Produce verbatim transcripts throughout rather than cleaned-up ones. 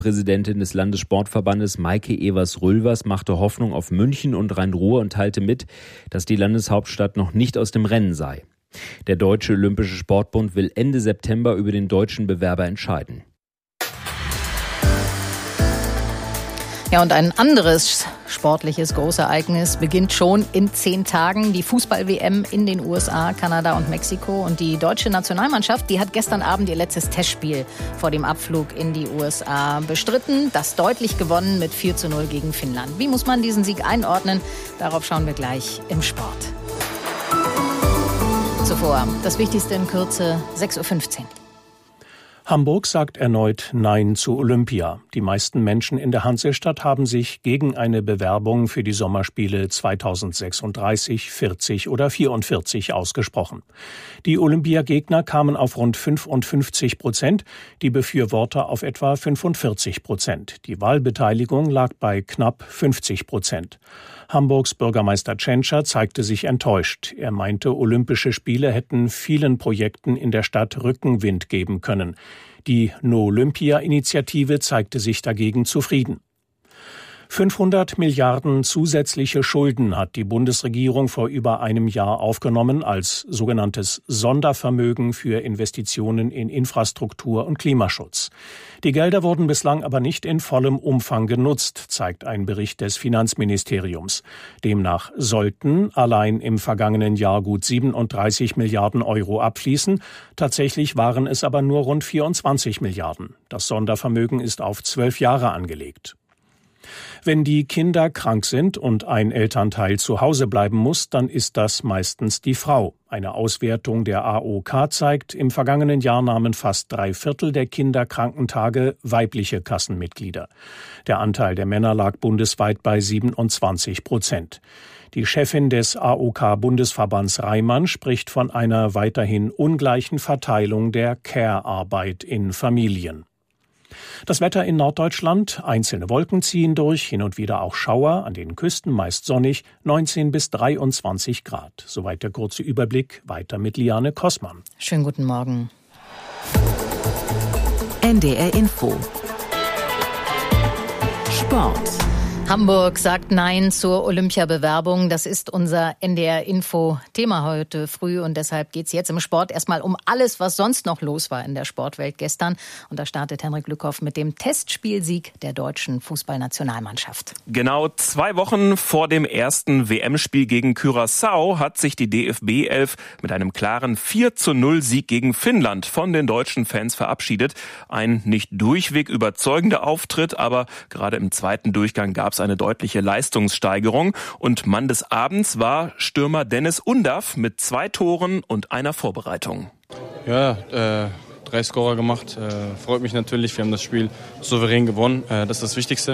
Präsidentin des Landessportverbandes Maike Evers-Rülvers machte Hoffnung auf München und Rhein-Ruhr und teilte mit, dass die Landeshauptstadt noch nicht aus dem Rennen sei. Der Deutsche Olympische Sportbund will Ende September über den deutschen Bewerber entscheiden. Ja, und ein anderes sportliches Großereignis beginnt schon in zehn Tagen. Die Fußball-W M in den U S A, Kanada und Mexiko. Und die deutsche Nationalmannschaft, die hat gestern Abend ihr letztes Testspiel vor dem Abflug in die U S A bestritten. Das deutlich gewonnen mit vier zu null gegen Finnland. Wie muss man diesen Sieg einordnen? Darauf schauen wir gleich im Sport. Zuvor das Wichtigste in Kürze, sechs Uhr fünfzehn. Hamburg sagt erneut Nein zu Olympia. Die meisten Menschen in der Hansestadt haben sich gegen eine Bewerbung für die Sommerspiele zweitausendsechsunddreißig, vierzig oder vierundvierzig ausgesprochen. Die Olympiagegner kamen auf rund fünfundfünfzig Prozent, die Befürworter auf etwa fünfundvierzig Prozent. Die Wahlbeteiligung lag bei knapp fünfzig Prozent. Hamburgs Bürgermeister Tschentscher zeigte sich enttäuscht. Er meinte, Olympische Spiele hätten vielen Projekten in der Stadt Rückenwind geben können. Die No-Olympia-Initiative zeigte sich dagegen zufrieden. fünfhundert Milliarden zusätzliche Schulden hat die Bundesregierung vor über einem Jahr aufgenommen als sogenanntes Sondervermögen für Investitionen in Infrastruktur und Klimaschutz. Die Gelder wurden bislang aber nicht in vollem Umfang genutzt, zeigt ein Bericht des Finanzministeriums. Demnach sollten allein im vergangenen Jahr gut siebenunddreißig Milliarden Euro abfließen. Tatsächlich waren es aber nur rund vierundzwanzig Milliarden. Das Sondervermögen ist auf zwölf Jahre angelegt. Wenn die Kinder krank sind und ein Elternteil zu Hause bleiben muss, dann ist das meistens die Frau. Eine Auswertung der A O K zeigt, im vergangenen Jahr nahmen fast drei Viertel der Kinderkrankentage weibliche Kassenmitglieder. Der Anteil der Männer lag bundesweit bei siebenundzwanzig Prozent. Die Chefin des A O K-Bundesverbands Reimann spricht von einer weiterhin ungleichen Verteilung der Care-Arbeit in Familien. Das Wetter in Norddeutschland, einzelne Wolken ziehen durch, hin und wieder auch Schauer, an den Küsten meist sonnig, neunzehn bis dreiundzwanzig Grad. Soweit der kurze Überblick, weiter mit Liane Kossmann. Schönen guten Morgen. N D R Info. Sport. Hamburg sagt Nein zur Olympiabewerbung. Das ist unser N D R-Info-Thema heute früh. Und deshalb geht es jetzt im Sport erstmal um alles, was sonst noch los war in der Sportwelt gestern. Und da startet Henrik Lückhoff mit dem Testspielsieg der deutschen Fußballnationalmannschaft. Genau zwei Wochen vor dem ersten W M-Spiel gegen Curaçao hat sich die D F B-Elf mit einem klaren vier zu null Sieg gegen Finnland von den deutschen Fans verabschiedet. Ein nicht durchweg überzeugender Auftritt, aber gerade im zweiten Durchgang gab es eine deutliche Leistungssteigerung. Und Mann des Abends war Stürmer Dennis Undaff mit zwei Toren und einer Vorbereitung. Ja, äh, drei Scorer gemacht. Äh, freut mich natürlich. Wir haben das Spiel souverän gewonnen. Äh, das ist das Wichtigste.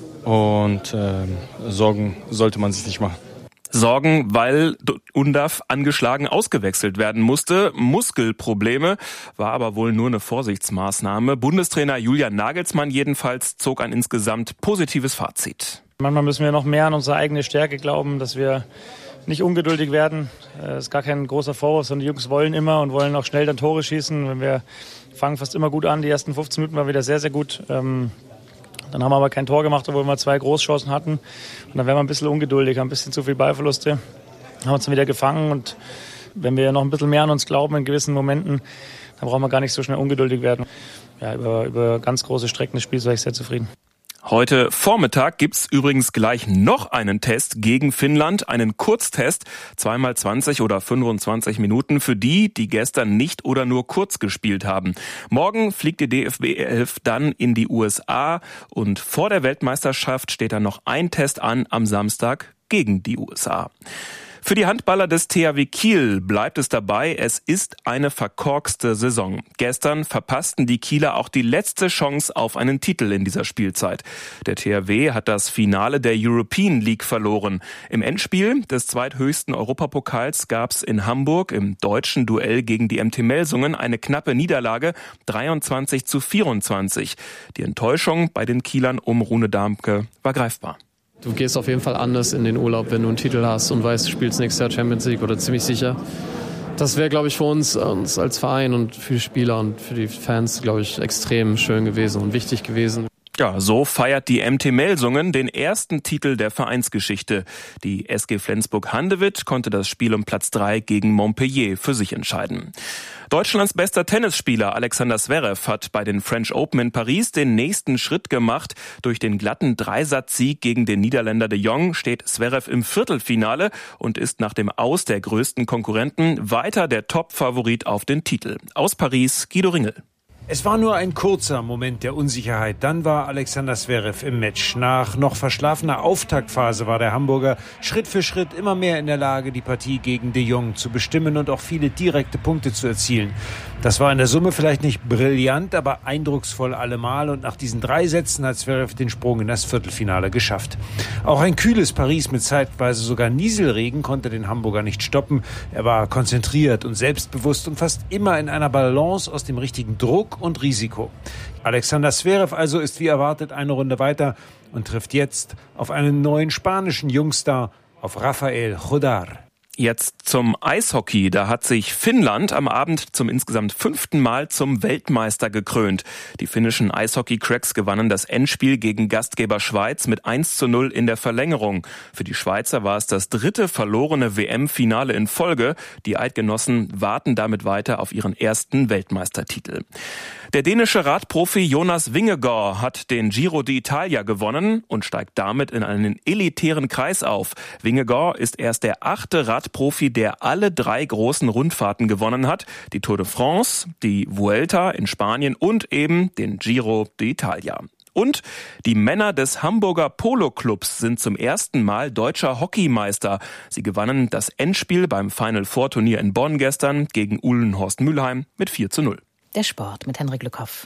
Und äh, Sorgen sollte man sich nicht machen. Sorgen, weil Undaff angeschlagen ausgewechselt werden musste. Muskelprobleme, war aber wohl nur eine Vorsichtsmaßnahme. Bundestrainer Julian Nagelsmann jedenfalls zog ein insgesamt positives Fazit. Manchmal müssen wir noch mehr an unsere eigene Stärke glauben, dass wir nicht ungeduldig werden. Das ist gar kein großer Vorwurf, sondern die Jungs wollen immer und wollen auch schnell dann Tore schießen. Wenn wir fangen fast immer gut an, die ersten fünfzehn Minuten war wieder sehr, sehr gut. Dann haben wir aber kein Tor gemacht, obwohl wir zwei Großchancen hatten. Und dann wären wir ein bisschen ungeduldig, haben ein bisschen zu viel Ballverluste. Haben uns dann wieder gefangen. Und wenn wir noch ein bisschen mehr an uns glauben in gewissen Momenten, dann brauchen wir gar nicht so schnell ungeduldig werden. Ja, über, über ganz große Strecken des Spiels war ich sehr zufrieden. Heute Vormittag gibt's übrigens gleich noch einen Test gegen Finnland, einen Kurztest, zweimal zwanzig oder fünfundzwanzig Minuten für die, die gestern nicht oder nur kurz gespielt haben. Morgen fliegt die D F B-Elf dann in die U S A und vor der Weltmeisterschaft steht dann noch ein Test an am Samstag gegen die U S A. Für die Handballer des T H W Kiel bleibt es dabei, es ist eine verkorkste Saison. Gestern verpassten die Kieler auch die letzte Chance auf einen Titel in dieser Spielzeit. Der T H W hat das Finale der European League verloren. Im Endspiel des zweithöchsten Europapokals gab es in Hamburg im deutschen Duell gegen die M T Melsungen eine knappe Niederlage, dreiundzwanzig zu vierundzwanzig. Die Enttäuschung bei den Kielern um Rune Darmke war greifbar. Du gehst auf jeden Fall anders in den Urlaub, wenn du einen Titel hast und weißt, du spielst nächstes Jahr Champions League oder ziemlich sicher. Das wäre, glaube ich, für uns, uns als Verein und für die Spieler und für die Fans, glaube ich, extrem schön gewesen und wichtig gewesen. Ja, so feiert die M T Melsungen den ersten Titel der Vereinsgeschichte. Die S G Flensburg-Handewitt konnte das Spiel um Platz drei gegen Montpellier für sich entscheiden. Deutschlands bester Tennisspieler Alexander Zverev hat bei den French Open in Paris den nächsten Schritt gemacht. Durch den glatten Dreisatz-Sieg gegen den Niederländer de Jong steht Zverev im Viertelfinale und ist nach dem Aus der größten Konkurrenten weiter der Top-Favorit auf den Titel. Aus Paris, Guido Ringel. Es war nur ein kurzer Moment der Unsicherheit. Dann war Alexander Zverev im Match. Nach noch verschlafener Auftaktphase war der Hamburger Schritt für Schritt immer mehr in der Lage, die Partie gegen de Jong zu bestimmen und auch viele direkte Punkte zu erzielen. Das war in der Summe vielleicht nicht brillant, aber eindrucksvoll allemal. Und nach diesen drei Sätzen hat Zverev den Sprung in das Viertelfinale geschafft. Auch ein kühles Paris mit zeitweise sogar Nieselregen konnte den Hamburger nicht stoppen. Er war konzentriert und selbstbewusst und fast immer in einer Balance aus dem richtigen Druck und Risiko. Alexander Zverev also ist wie erwartet eine Runde weiter und trifft jetzt auf einen neuen spanischen Jungstar, auf Rafael Chodar. Jetzt zum Eishockey. Da hat sich Finnland am Abend zum insgesamt fünften Mal zum Weltmeister gekrönt. Die finnischen Eishockey-Cracks gewannen das Endspiel gegen Gastgeber Schweiz mit eins zu null in der Verlängerung. Für die Schweizer war es das dritte verlorene W M-Finale in Folge. Die Eidgenossen warten damit weiter auf ihren ersten Weltmeistertitel. Der dänische Radprofi Jonas Vingegaard hat den Giro d'Italia gewonnen und steigt damit in einen elitären Kreis auf. Vingegaard ist erst der achte Radprofi, der alle drei großen Rundfahrten gewonnen hat. Die Tour de France, die Vuelta in Spanien und eben den Giro d'Italia. Und die Männer des Hamburger Polo-Clubs sind zum ersten Mal deutscher Hockeymeister. Sie gewannen das Endspiel beim Final-Four-Turnier in Bonn gestern gegen Uhlenhorst Mülheim mit vier zu null. Der Sport mit Henrik Lückhoff.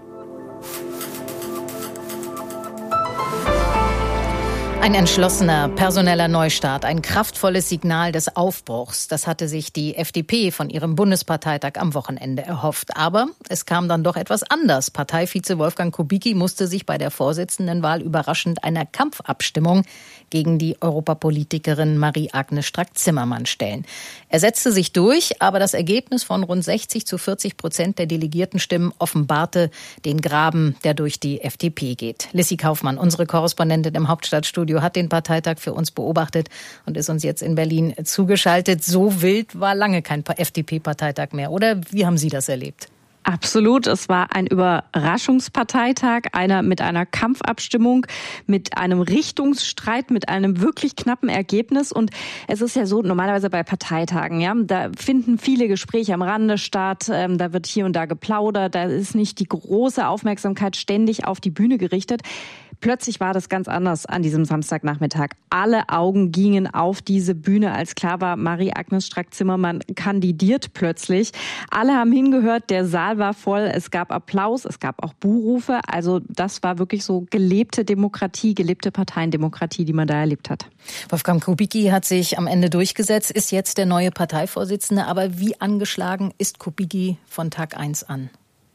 Ein entschlossener personeller Neustart, ein kraftvolles Signal des Aufbruchs. Das hatte sich die F D P von ihrem Bundesparteitag am Wochenende erhofft. Aber es kam dann doch etwas anders. Parteivize Wolfgang Kubicki musste sich bei der Vorsitzendenwahl überraschend einer Kampfabstimmung gegen die Europapolitikerin Marie-Agnes Strack-Zimmermann stellen. Er setzte sich durch, aber das Ergebnis von rund sechzig zu vierzig Prozent der Delegiertenstimmen offenbarte den Graben, der durch die F D P geht. Lissy Kaufmann, unsere Korrespondentin im Hauptstadtstudio, hat den Parteitag für uns beobachtet und ist uns jetzt in Berlin zugeschaltet. So wild war lange kein F D P-Parteitag mehr, oder? Wie haben Sie das erlebt? Absolut. Es war ein Überraschungsparteitag, einer mit einer Kampfabstimmung, mit einem Richtungsstreit, mit einem wirklich knappen Ergebnis. Und es ist ja so, normalerweise bei Parteitagen, ja, da finden viele Gespräche am Rande statt, ähm, da wird hier und da geplaudert, da ist nicht die große Aufmerksamkeit ständig auf die Bühne gerichtet. Plötzlich war das ganz anders an diesem Samstagnachmittag. Alle Augen gingen auf diese Bühne, als klar war, Marie-Agnes Strack-Zimmermann kandidiert plötzlich. Alle haben hingehört, der Saal war voll, es gab Applaus, es gab auch Buhrufe. Also das war wirklich so gelebte Demokratie, gelebte Parteiendemokratie, die man da erlebt hat. Wolfgang Kubicki hat sich am Ende durchgesetzt, ist jetzt der neue Parteivorsitzende. Aber wie angeschlagen ist Kubicki von Tag eins an?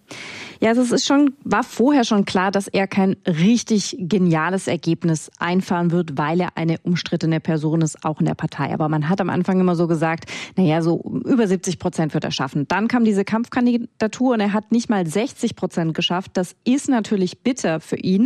Ja, also es ist schon, war vorher schon klar, dass er kein richtig geniales Ergebnis einfahren wird, weil er eine umstrittene Person ist, auch in der Partei. Aber man hat am Anfang immer so gesagt, naja, so über siebzig Prozent wird er schaffen. Dann kam diese Kampfkandidatur und er hat nicht mal sechzig Prozent geschafft. Das ist natürlich bitter für ihn.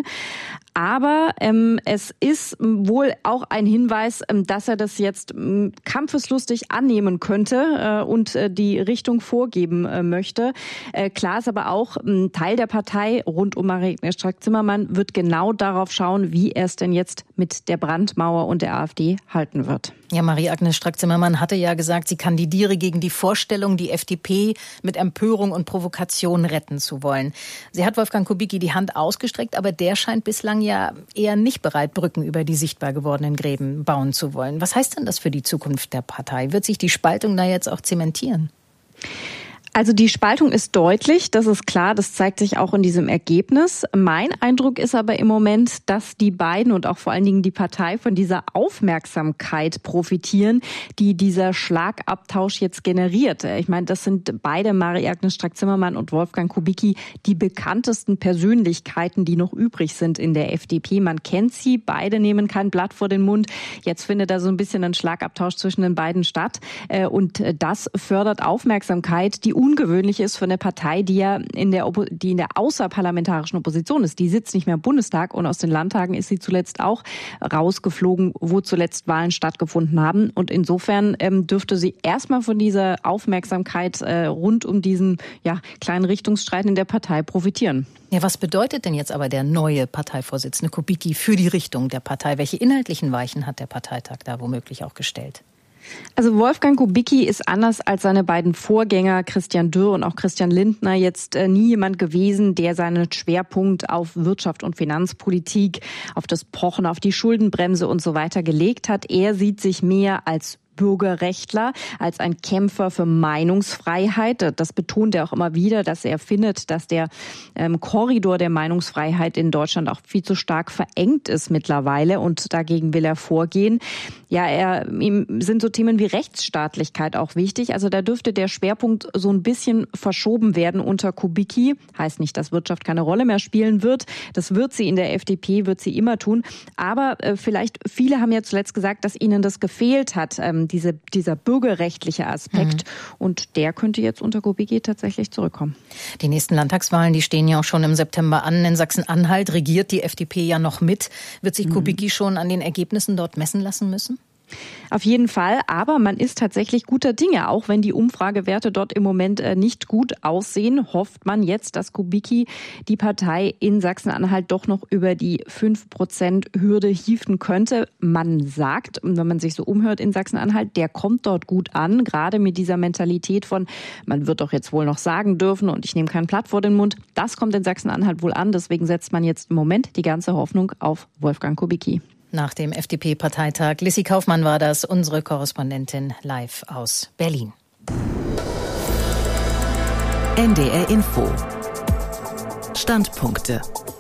Aber ähm, es ist wohl auch ein Hinweis, ähm, dass er das jetzt ähm, kampfeslustig annehmen könnte äh, und äh, die Richtung vorgeben äh, möchte. Äh, klar ist aber auch, ein Teil der Partei rund um Marie-Agnes Strack-Zimmermann wird genau darauf schauen, wie er es denn jetzt mit der Brandmauer und der AfD halten wird. Ja, Marie-Agnes Strack-Zimmermann hatte ja gesagt, sie kandidiere gegen die Vorstellung, die F D P mit Empörung und Provokation retten zu wollen. Sie hat Wolfgang Kubicki die Hand ausgestreckt, aber der scheint bislang ja eher nicht bereit, Brücken über die sichtbar gewordenen Gräben bauen zu wollen. Was heißt denn das für die Zukunft der Partei? Wird sich die Spaltung da jetzt auch zementieren? Also die Spaltung ist deutlich, das ist klar, das zeigt sich auch in diesem Ergebnis. Mein Eindruck ist aber im Moment, dass die beiden und auch vor allen Dingen die Partei von dieser Aufmerksamkeit profitieren, die dieser Schlagabtausch jetzt generiert. Ich meine, das sind beide, Marie-Agnes Strack-Zimmermann und Wolfgang Kubicki, die bekanntesten Persönlichkeiten, die noch übrig sind in der F D P. Man kennt sie, beide nehmen kein Blatt vor den Mund. Jetzt findet da so ein bisschen ein Schlagabtausch zwischen den beiden statt und das fördert Aufmerksamkeit, die ungewöhnlich ist für eine Partei, die ja in der, Oppo- die in der außerparlamentarischen Opposition ist. Die sitzt nicht mehr im Bundestag und aus den Landtagen ist sie zuletzt auch rausgeflogen, wo zuletzt Wahlen stattgefunden haben. Und insofern ähm, dürfte sie erstmal von dieser Aufmerksamkeit äh, rund um diesen ja, kleinen Richtungsstreit in der Partei profitieren. Ja, was bedeutet denn jetzt aber der neue Parteivorsitzende Kubicki für die Richtung der Partei? Welche inhaltlichen Weichen hat der Parteitag da womöglich auch gestellt? Also Wolfgang Kubicki ist anders als seine beiden Vorgänger Christian Dürr und auch Christian Lindner jetzt äh, nie jemand gewesen, der seinen Schwerpunkt auf Wirtschaft und Finanzpolitik, auf das Pochen, auf die Schuldenbremse und so weiter gelegt hat. Er sieht sich mehr als Bürgerrechtler, als ein Kämpfer für Meinungsfreiheit. Das betont er auch immer wieder, dass er findet, dass der ähm, Korridor der Meinungsfreiheit in Deutschland auch viel zu stark verengt ist mittlerweile und dagegen will er vorgehen. Ja, er, ihm sind so Themen wie Rechtsstaatlichkeit auch wichtig. Also da dürfte der Schwerpunkt so ein bisschen verschoben werden unter Kubicki. Heißt nicht, dass Wirtschaft keine Rolle mehr spielen wird. Das wird sie in der F D P, wird sie immer tun. Aber äh, vielleicht, viele haben ja zuletzt gesagt, dass ihnen das gefehlt hat, ähm, diese, dieser bürgerrechtliche Aspekt. Mhm. Und der könnte jetzt unter Kubicki tatsächlich zurückkommen. Die nächsten Landtagswahlen, die stehen ja auch schon im September an. In Sachsen-Anhalt regiert die F D P ja noch mit. Wird sich mhm. Kubicki schon an den Ergebnissen dort messen lassen müssen? Auf jeden Fall, aber man ist tatsächlich guter Dinge. Auch wenn die Umfragewerte dort im Moment nicht gut aussehen, hofft man jetzt, dass Kubicki die Partei in Sachsen-Anhalt doch noch über die fünf Prozent Hürde hieven könnte. Man sagt, wenn man sich so umhört in Sachsen-Anhalt, der kommt dort gut an, gerade mit dieser Mentalität von, man wird doch jetzt wohl noch sagen dürfen und ich nehme kein Blatt vor den Mund. Das kommt in Sachsen-Anhalt wohl an, deswegen setzt man jetzt im Moment die ganze Hoffnung auf Wolfgang Kubicki. Nach dem F D P-Parteitag. Lissy Kaufmann war das, unsere Korrespondentin live aus Berlin. N D R Info. Standpunkte.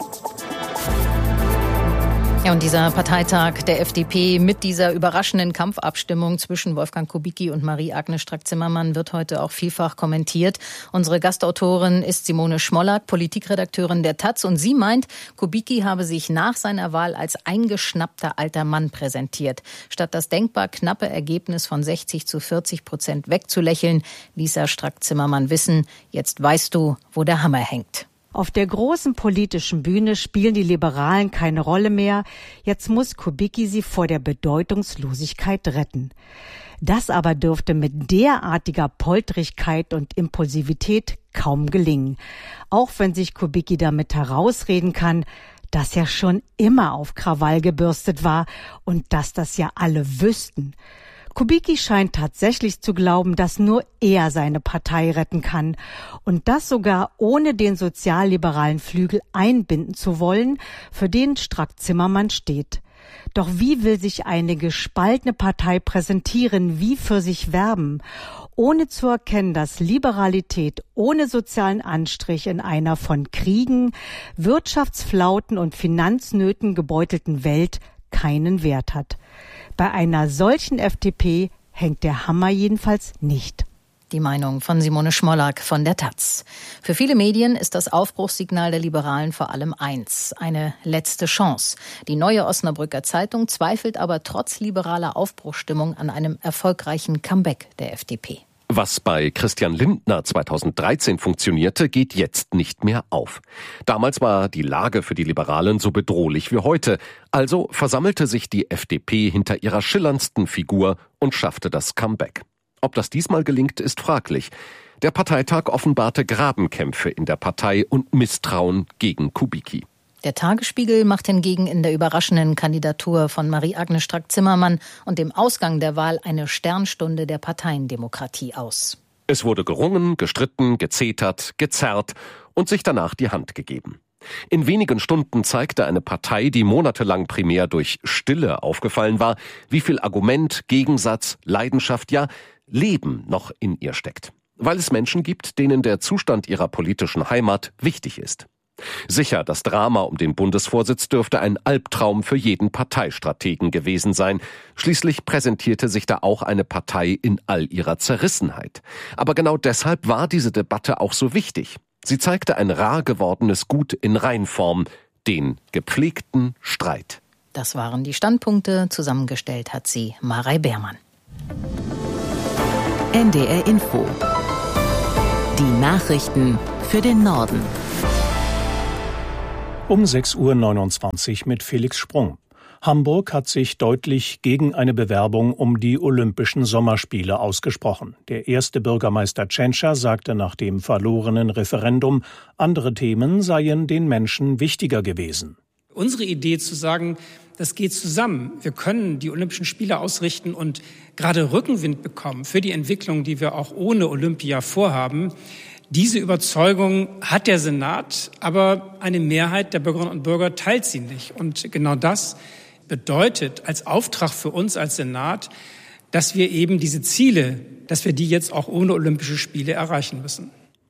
Ja, und dieser Parteitag der F D P mit dieser überraschenden Kampfabstimmung zwischen Wolfgang Kubicki und Marie-Agnes Strack-Zimmermann wird heute auch vielfach kommentiert. Unsere Gastautorin ist Simone Schmollack, Politikredakteurin der Taz, und sie meint, Kubicki habe sich nach seiner Wahl als eingeschnappter alter Mann präsentiert. Statt das denkbar knappe Ergebnis von sechzig zu vierzig Prozent wegzulächeln, ließ er Strack-Zimmermann wissen, jetzt weißt du, wo der Hammer hängt. Auf der großen politischen Bühne spielen die Liberalen keine Rolle mehr. Jetzt muss Kubicki sie vor der Bedeutungslosigkeit retten. Das aber dürfte mit derartiger Poltrigkeit und Impulsivität kaum gelingen. Auch wenn sich Kubicki damit herausreden kann, dass er schon immer auf Krawall gebürstet war und dass das ja alle wüssten. Kubicki scheint tatsächlich zu glauben, dass nur er seine Partei retten kann und das sogar ohne den sozialliberalen Flügel einbinden zu wollen, für den Strack-Zimmermann steht. Doch wie will sich eine gespaltene Partei präsentieren, wie für sich werben, ohne zu erkennen, dass Liberalität ohne sozialen Anstrich in einer von Kriegen, Wirtschaftsflauten und Finanznöten gebeutelten Welt keinen Wert hat? Bei einer solchen F D P hängt der Hammer jedenfalls nicht. Die Meinung von Simone Schmollack von der Taz. Für viele Medien ist das Aufbruchssignal der Liberalen vor allem eins: eine letzte Chance. Die Neue Osnabrücker Zeitung zweifelt aber trotz liberaler Aufbruchsstimmung an einem erfolgreichen Comeback der F D P. Was bei Christian Lindner zweitausenddreizehn funktionierte, geht jetzt nicht mehr auf. Damals war die Lage für die Liberalen so bedrohlich wie heute. Also versammelte sich die F D P hinter ihrer schillerndsten Figur und schaffte das Comeback. Ob das diesmal gelingt, ist fraglich. Der Parteitag offenbarte Grabenkämpfe in der Partei und Misstrauen gegen Kubicki. Der Tagesspiegel macht hingegen in der überraschenden Kandidatur von Marie-Agnes Strack-Zimmermann und dem Ausgang der Wahl eine Sternstunde der Parteiendemokratie aus. Es wurde gerungen, gestritten, gezetert, gezerrt und sich danach die Hand gegeben. In wenigen Stunden zeigte eine Partei, die monatelang primär durch Stille aufgefallen war, wie viel Argument, Gegensatz, Leidenschaft, ja Leben noch in ihr steckt. Weil es Menschen gibt, denen der Zustand ihrer politischen Heimat wichtig ist. Sicher, das Drama um den Bundesvorsitz dürfte ein Albtraum für jeden Parteistrategen gewesen sein. Schließlich präsentierte sich da auch eine Partei in all ihrer Zerrissenheit. Aber genau deshalb war diese Debatte auch so wichtig. Sie zeigte ein rar gewordenes Gut in Reinform, den gepflegten Streit. Das waren die Standpunkte. Zusammengestellt hat sie Marei Beermann. N D R Info. Die Nachrichten für den Norden. Um sechs Uhr neunundzwanzig mit Felix Sprung. Hamburg hat sich deutlich gegen eine Bewerbung um die Olympischen Sommerspiele ausgesprochen. Der erste Bürgermeister Tschentscher sagte nach dem verlorenen Referendum, andere Themen seien den Menschen wichtiger gewesen. Unsere Idee zu sagen, das geht zusammen. Wir können die Olympischen Spiele ausrichten und gerade Rückenwind bekommen für die Entwicklung, die wir auch ohne Olympia vorhaben. Diese Überzeugung hat der Senat, aber eine Mehrheit der Bürgerinnen und Bürger teilt sie nicht. Und genau das bedeutet als Auftrag für uns als Senat, dass wir eben diese Ziele, dass wir die jetzt auch ohne Olympische Spiele erreichen müssen.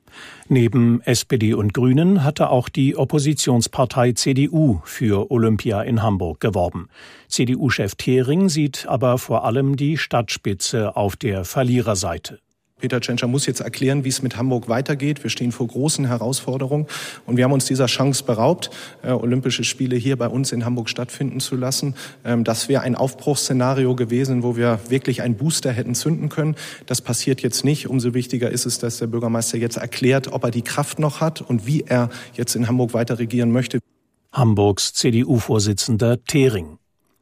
Neben S P D und Grünen hatte auch die Oppositionspartei C D U für Olympia in Hamburg geworben. C D U-Chef Thering sieht aber vor allem die Stadtspitze auf der Verliererseite. Peter Tschentscher muss jetzt erklären, wie es mit Hamburg weitergeht. Wir stehen vor großen Herausforderungen und wir haben uns dieser Chance beraubt, äh, Olympische Spiele hier bei uns in Hamburg stattfinden zu lassen. Ähm, das wäre ein Aufbruchsszenario gewesen, wo wir wirklich einen Booster hätten zünden können. Das passiert jetzt nicht. Umso wichtiger ist es, dass der Bürgermeister jetzt erklärt, ob er die Kraft noch hat und wie er jetzt in Hamburg weiter regieren möchte. Hamburgs C D U-Vorsitzender Thering.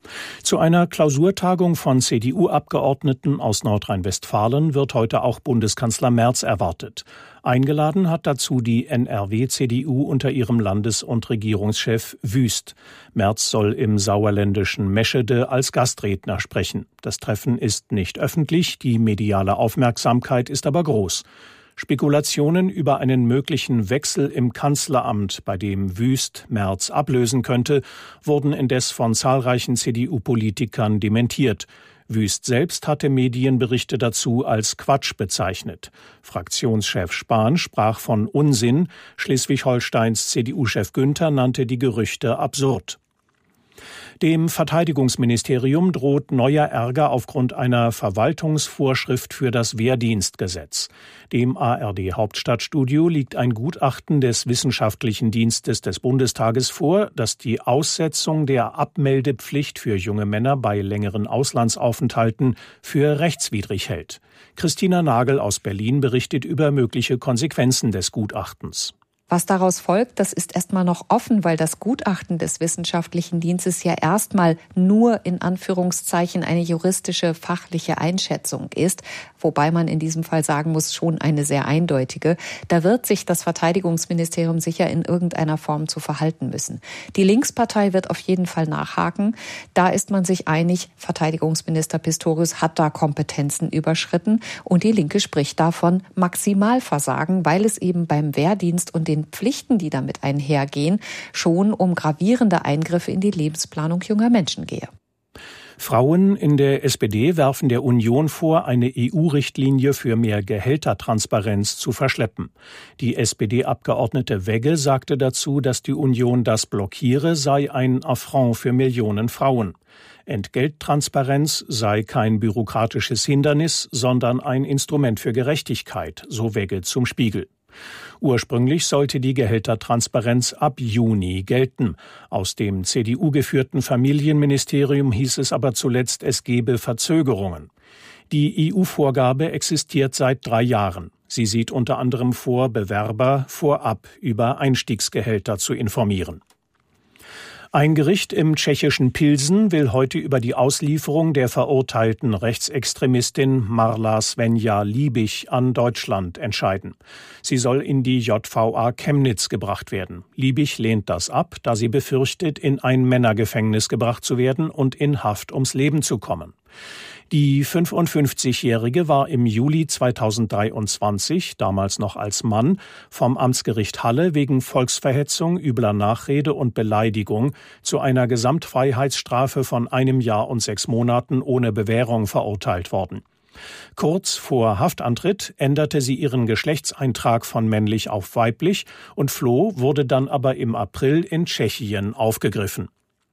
Zu einer Klausurtagung von C D U-Abgeordneten aus Nordrhein-Westfalen wird heute auch Bundeskanzler Merz erwartet. Eingeladen hat dazu die N R W-C D U unter ihrem Landes- und Regierungschef Wüst. Merz soll im sauerländischen Meschede als Gastredner sprechen. Das Treffen ist nicht öffentlich, die mediale Aufmerksamkeit ist aber groß. Spekulationen über einen möglichen Wechsel im Kanzleramt, bei dem Wüst Merz ablösen könnte, wurden indes von zahlreichen C D U-Politikern dementiert. Wüst selbst hatte Medienberichte dazu als Quatsch bezeichnet. Fraktionschef Spahn sprach von Unsinn, Schleswig-Holsteins C D U-Chef Günther nannte die Gerüchte absurd. Dem Verteidigungsministerium droht neuer Ärger aufgrund einer Verwaltungsvorschrift für das Wehrdienstgesetz. Dem A R D-Hauptstadtstudio liegt ein Gutachten des Wissenschaftlichen Dienstes des Bundestages vor, das die Aussetzung der Abmeldepflicht für junge Männer bei längeren Auslandsaufenthalten für rechtswidrig hält. Christina Nagel aus Berlin berichtet über mögliche Konsequenzen des Gutachtens. Was daraus folgt, das ist erstmal noch offen, weil das Gutachten des Wissenschaftlichen Dienstes ja erstmal nur in Anführungszeichen eine juristische, fachliche Einschätzung ist, wobei man in diesem Fall sagen muss, schon eine sehr eindeutige. Da wird sich das Verteidigungsministerium sicher in irgendeiner Form zu verhalten müssen. Die Linkspartei wird auf jeden Fall nachhaken. Da ist man sich einig, Verteidigungsminister Pistorius hat da Kompetenzen überschritten und die Linke spricht davon Maximalversagen, weil es eben beim Wehrdienst und den Pflichten, die damit einhergehen, schon um gravierende Eingriffe in die Lebensplanung junger Menschen gehe. Frauen in der S P D werfen der Union vor, eine E U-Richtlinie für mehr Gehältertransparenz zu verschleppen. Die S P D-Abgeordnete Wegge sagte dazu, dass die Union das blockiere, sei ein Affront für Millionen Frauen. Entgelttransparenz sei kein bürokratisches Hindernis, sondern ein Instrument für Gerechtigkeit, so Wegge zum Spiegel. Ursprünglich sollte die Gehältertransparenz ab Juni gelten. Aus dem C D U-geführten Familienministerium hieß es aber zuletzt, es gebe Verzögerungen. Die E U-Vorgabe existiert seit drei Jahren. Sie sieht unter anderem vor, Bewerber vorab über Einstiegsgehälter zu informieren. Ein Gericht im tschechischen Pilsen will heute über die Auslieferung der verurteilten Rechtsextremistin Marla Svenja Liebig an Deutschland entscheiden. Sie soll in die J V A Chemnitz gebracht werden. Liebig lehnt das ab, da sie befürchtet, in ein Männergefängnis gebracht zu werden und in Haft ums Leben zu kommen. Die fünfundfünfzigjährige war im Juli zweitausenddreiundzwanzig, damals noch als Mann, vom Amtsgericht Halle wegen Volksverhetzung, übler Nachrede und Beleidigung zu einer Gesamtfreiheitsstrafe von einem Jahr und sechs Monaten ohne Bewährung verurteilt worden. Kurz vor Haftantritt änderte sie ihren Geschlechtseintrag von männlich auf weiblich und floh, wurde dann aber im April in Tschechien aufgegriffen.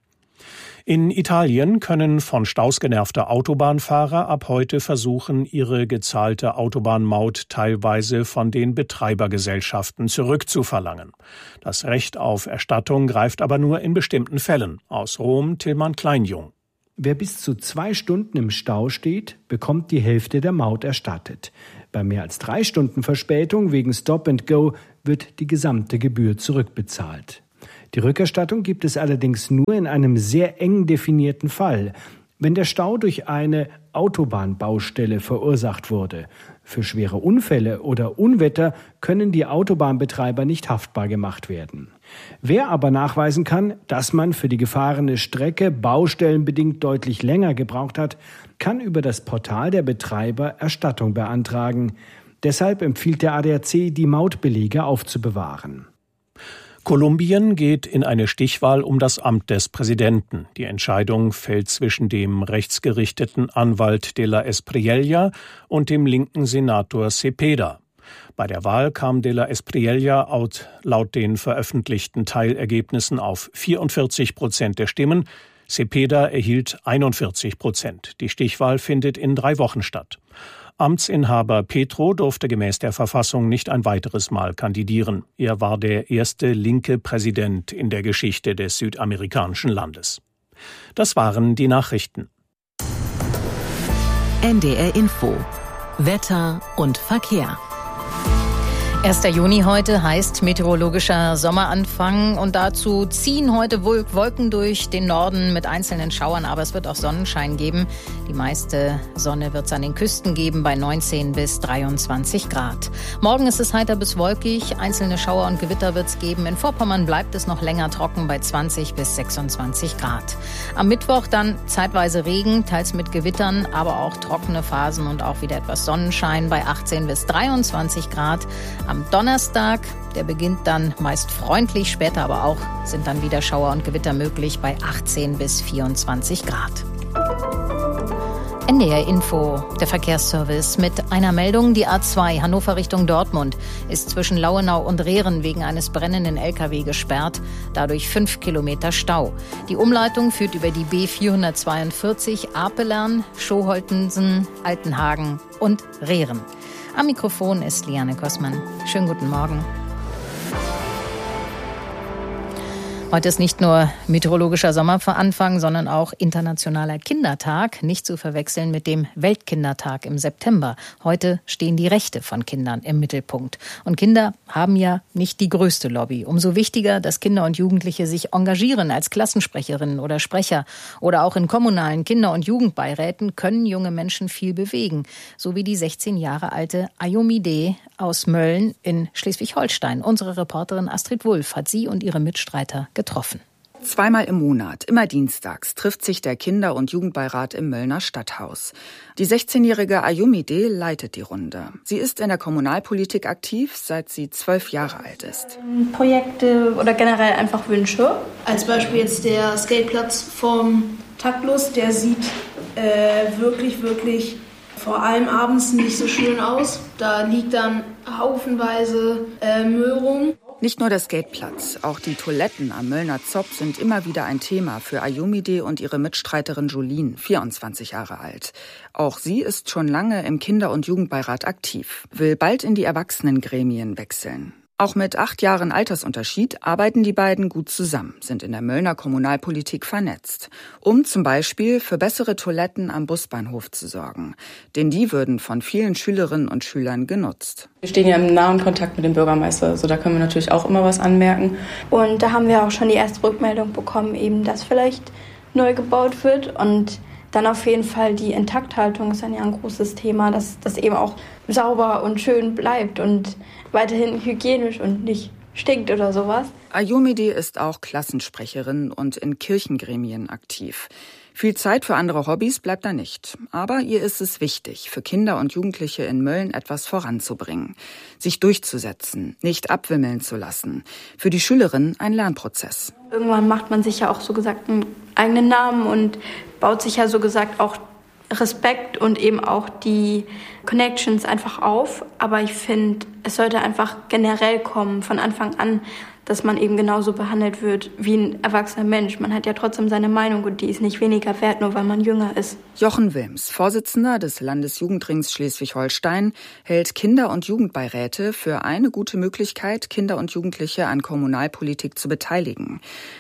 In Italien können von Staus genervte Autobahnfahrer ab heute versuchen, ihre gezahlte Autobahnmaut teilweise von den Betreibergesellschaften zurückzuverlangen. Das Recht auf Erstattung greift aber nur in bestimmten Fällen. Aus Rom Tillmann Kleinjung. Wer bis zu zwei Stunden im Stau steht, bekommt die Hälfte der Maut erstattet. Bei mehr als drei Stunden Verspätung wegen Stop and Go wird die gesamte Gebühr zurückbezahlt. Die Rückerstattung gibt es allerdings nur in einem sehr eng definierten Fall, wenn der Stau durch eine Autobahnbaustelle verursacht wurde. Für schwere Unfälle oder Unwetter können die Autobahnbetreiber nicht haftbar gemacht werden. Wer aber nachweisen kann, dass man für die gefahrene Strecke baustellenbedingt deutlich länger gebraucht hat, kann über das Portal der Betreiber Erstattung beantragen. Deshalb empfiehlt der A D A C, die Mautbelege aufzubewahren. Kolumbien geht in eine Stichwahl um das Amt des Präsidenten. Die Entscheidung fällt zwischen dem rechtsgerichteten Anwalt de la Espriella und dem linken Senator Cepeda. Bei der Wahl kam de la Espriella laut den veröffentlichten Teilergebnissen auf vierundvierzig Prozent der Stimmen. Cepeda erhielt einundvierzig Prozent. Die Stichwahl findet in drei Wochen statt. Amtsinhaber Petro durfte gemäß der Verfassung nicht ein weiteres Mal kandidieren. Er war der erste linke Präsident in der Geschichte des südamerikanischen Landes. Das waren die Nachrichten. N D R Info. Wetter und Verkehr. erster Juni heute heißt meteorologischer Sommeranfang und dazu ziehen heute Wolken durch den Norden mit einzelnen Schauern, aber es wird auch Sonnenschein geben. Die meiste Sonne wird es an den Küsten geben bei neunzehn bis dreiundzwanzig Grad. Morgen ist es heiter bis wolkig, einzelne Schauer und Gewitter wird es geben. In Vorpommern bleibt es noch länger trocken bei zwanzig bis sechsundzwanzig Grad. Am Mittwoch dann zeitweise Regen, teils mit Gewittern, aber auch trockene Phasen und auch wieder etwas Sonnenschein bei achtzehn bis dreiundzwanzig Grad. Am Donnerstag, der beginnt dann meist freundlich, später aber auch sind dann wieder Schauer und Gewitter möglich bei achtzehn bis vierundzwanzig Grad. N D R Info, der Verkehrsservice mit einer Meldung. Die A zwei Hannover Richtung Dortmund ist zwischen Lauenau und Rehren wegen eines brennenden L K W gesperrt. Dadurch fünf Kilometer Stau. Die Umleitung führt über die B vierhundertzweiundvierzig Apelern, Schoholtensen, Altenhagen und Rehren. Am Mikrofon ist Liane Kossmann. Schönen guten Morgen. Heute ist nicht nur meteorologischer Sommeranfang, sondern auch internationaler Kindertag, nicht zu verwechseln mit dem Weltkindertag im September. Heute stehen die Rechte von Kindern im Mittelpunkt. Und Kinder haben ja nicht die größte Lobby. Umso wichtiger, dass Kinder und Jugendliche sich engagieren als Klassensprecherinnen oder Sprecher. Oder auch in kommunalen Kinder- und Jugendbeiräten können junge Menschen viel bewegen. So wie die sechzehn Jahre alte Ayomide aus Mölln in Schleswig-Holstein. Unsere Reporterin Astrid Wulff hat sie und ihre Mitstreiter getroffen. Zweimal im Monat, immer dienstags, trifft sich der Kinder- und Jugendbeirat im Möllner Stadthaus. Die sechzehnjährige Ayomide leitet die Runde. Sie ist in der Kommunalpolitik aktiv, seit sie zwölf Jahre alt ist. Projekte oder generell einfach Wünsche. Als Beispiel jetzt der Skateplatz vom Taktlos, der sieht äh, wirklich, wirklich vor allem abends nicht so schön aus. Da liegt dann haufenweise äh, Müll rum. Nicht nur der Skateplatz, auch die Toiletten am Möllner Zopp sind immer wieder ein Thema für Ayomide und ihre Mitstreiterin Jolene, vierundzwanzig Jahre alt. Auch sie ist schon lange im Kinder- und Jugendbeirat aktiv, will bald in die Erwachsenengremien wechseln. Auch mit acht Jahren Altersunterschied arbeiten die beiden gut zusammen, sind in der Möllner Kommunalpolitik vernetzt, um zum Beispiel für bessere Toiletten am Busbahnhof zu sorgen. Denn die würden von vielen Schülerinnen und Schülern genutzt. Wir stehen ja im nahen Kontakt mit dem Bürgermeister, also da können wir natürlich auch immer was anmerken. Und da haben wir auch schon die erste Rückmeldung bekommen, eben, dass vielleicht neu gebaut wird. Und dann auf jeden Fall die Intakthaltung ist dann ja ein großes Thema, dass das eben auch sauber und schön bleibt und weiterhin hygienisch und nicht stinkt oder sowas. Ayomide ist auch Klassensprecherin und in Kirchengremien aktiv. Viel Zeit für andere Hobbys bleibt da nicht. Aber ihr ist es wichtig, für Kinder und Jugendliche in Mölln etwas voranzubringen. Sich durchzusetzen, nicht abwimmeln zu lassen. Für die Schülerin ein Lernprozess. Irgendwann macht man sich ja auch so gesagt einen eigenen Namen und baut sich ja so gesagt auch Respekt und eben auch die Connections einfach auf. Aber ich finde, es sollte einfach generell kommen, von Anfang an, dass man eben genauso behandelt wird wie ein erwachsener Mensch. Man hat ja trotzdem seine Meinung und die ist nicht weniger wert, nur weil man jünger ist. Jochen Wilms, Vorsitzender des Landesjugendrings Schleswig-Holstein, hält Kinder- und Jugendbeiräte für eine gute Möglichkeit, Kinder und Jugendliche an Kommunalpolitik zu beteiligen.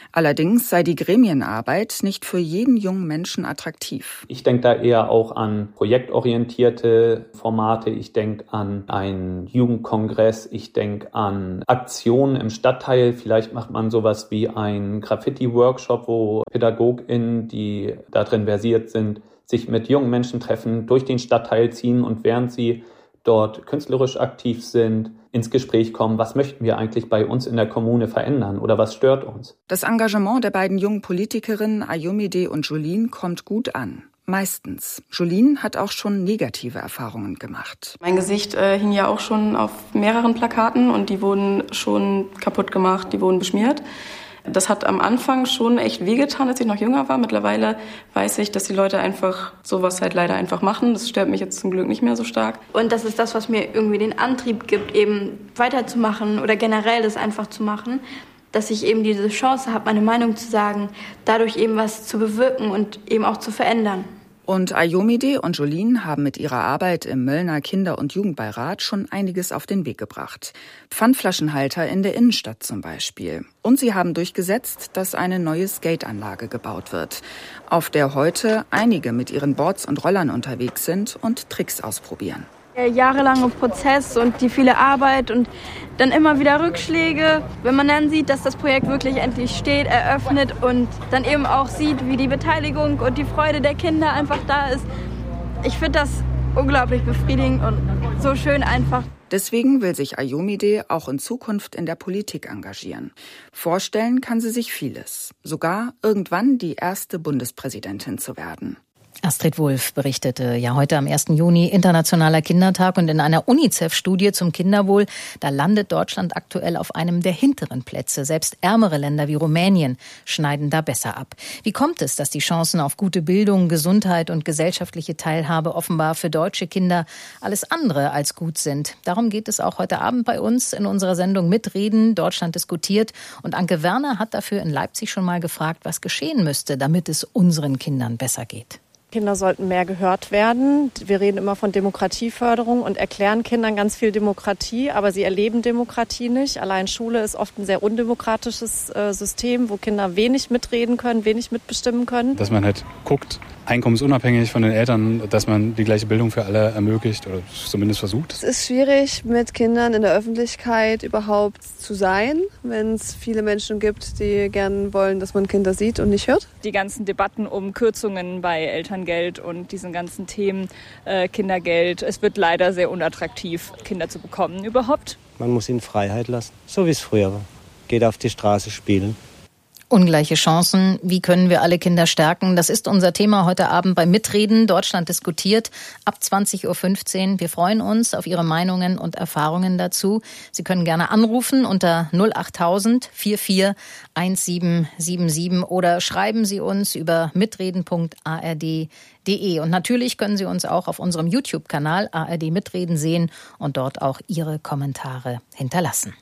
Allerdings sei die Gremienarbeit nicht für jeden jungen Menschen attraktiv. Ich denke da eher auch an projektorientierte Formate. Ich denke an einen Jugendkongress. Ich denke an Aktionen im Stadtteil. Vielleicht macht man sowas wie einen Graffiti-Workshop, wo PädagogInnen, die darin versiert sind, sich mit jungen Menschen treffen, durch den Stadtteil ziehen und während sie dort künstlerisch aktiv sind, ins Gespräch kommen, was möchten wir eigentlich bei uns in der Kommune verändern oder was stört uns? Das Engagement der beiden jungen Politikerinnen Ayomide und Jolene kommt gut an. Meistens. Jolene hat auch schon negative Erfahrungen gemacht. Mein Gesicht äh, hing ja auch schon auf mehreren Plakaten und die wurden schon kaputt gemacht, die wurden beschmiert. Das hat am Anfang schon echt wehgetan, als ich noch jünger war. Mittlerweile weiß ich, dass die Leute einfach sowas halt leider einfach machen. Das stört mich jetzt zum Glück nicht mehr so stark. Und das ist das, was mir irgendwie den Antrieb gibt, eben weiterzumachen oder generell das einfach zu machen, dass ich eben diese Chance habe, meine Meinung zu sagen, dadurch eben was zu bewirken und eben auch zu verändern. Und Ayomide und Jolene haben mit ihrer Arbeit im Möllner Kinder- und Jugendbeirat schon einiges auf den Weg gebracht. Pfandflaschenhalter in der Innenstadt zum Beispiel. Und sie haben durchgesetzt, dass eine neue Skateanlage gebaut wird, auf der heute einige mit ihren Boards und Rollern unterwegs sind und Tricks ausprobieren. Der jahrelange Prozess und die viele Arbeit und dann immer wieder Rückschläge. Wenn man dann sieht, dass das Projekt wirklich endlich steht, eröffnet und dann eben auch sieht, wie die Beteiligung und die Freude der Kinder einfach da ist. Ich finde das unglaublich befriedigend und so schön einfach. Deswegen will sich Ayomide auch in Zukunft in der Politik engagieren. Vorstellen kann sie sich vieles. Sogar irgendwann die erste Bundespräsidentin zu werden. Astrid Wulff berichtete ja heute am ersten Juni Internationaler Kindertag und in einer UNICEF-Studie zum Kinderwohl, da landet Deutschland aktuell auf einem der hinteren Plätze. Selbst ärmere Länder wie Rumänien schneiden da besser ab. Wie kommt es, dass die Chancen auf gute Bildung, Gesundheit und gesellschaftliche Teilhabe offenbar für deutsche Kinder alles andere als gut sind? Darum geht es auch heute Abend bei uns in unserer Sendung Mitreden, Deutschland diskutiert. Und Anke Werner hat dafür in Leipzig schon mal gefragt, was geschehen müsste, damit es unseren Kindern besser geht. Kinder sollten mehr gehört werden. Wir reden immer von Demokratieförderung und erklären Kindern ganz viel Demokratie, aber sie erleben Demokratie nicht. Allein Schule ist oft ein sehr undemokratisches äh, System, wo Kinder wenig mitreden können, wenig mitbestimmen können. Dass man halt guckt, einkommensunabhängig von den Eltern, dass man die gleiche Bildung für alle ermöglicht oder zumindest versucht. Es ist schwierig, mit Kindern in der Öffentlichkeit überhaupt zu sein, wenn es viele Menschen gibt, die gern wollen, dass man Kinder sieht und nicht hört. Die ganzen Debatten um Kürzungen bei Elterngeld und diesen ganzen Themen, äh, Kindergeld, es wird leider sehr unattraktiv, Kinder zu bekommen überhaupt. Man muss ihnen Freiheit lassen, so wie es früher war. Geht auf die Straße spielen. Ungleiche Chancen. Wie können wir alle Kinder stärken? Das ist unser Thema heute Abend beim Mitreden. Deutschland diskutiert ab zwanzig Uhr fünfzehn. Wir freuen uns auf Ihre Meinungen und Erfahrungen dazu. Sie können gerne anrufen unter null achttausend vierundvierzig siebzehnhundertsiebenundsiebzig oder schreiben Sie uns über mitreden punkt a r d punkt d e. Und natürlich können Sie uns auch auf unserem YouTube-Kanal A R D Mitreden sehen und dort auch Ihre Kommentare hinterlassen.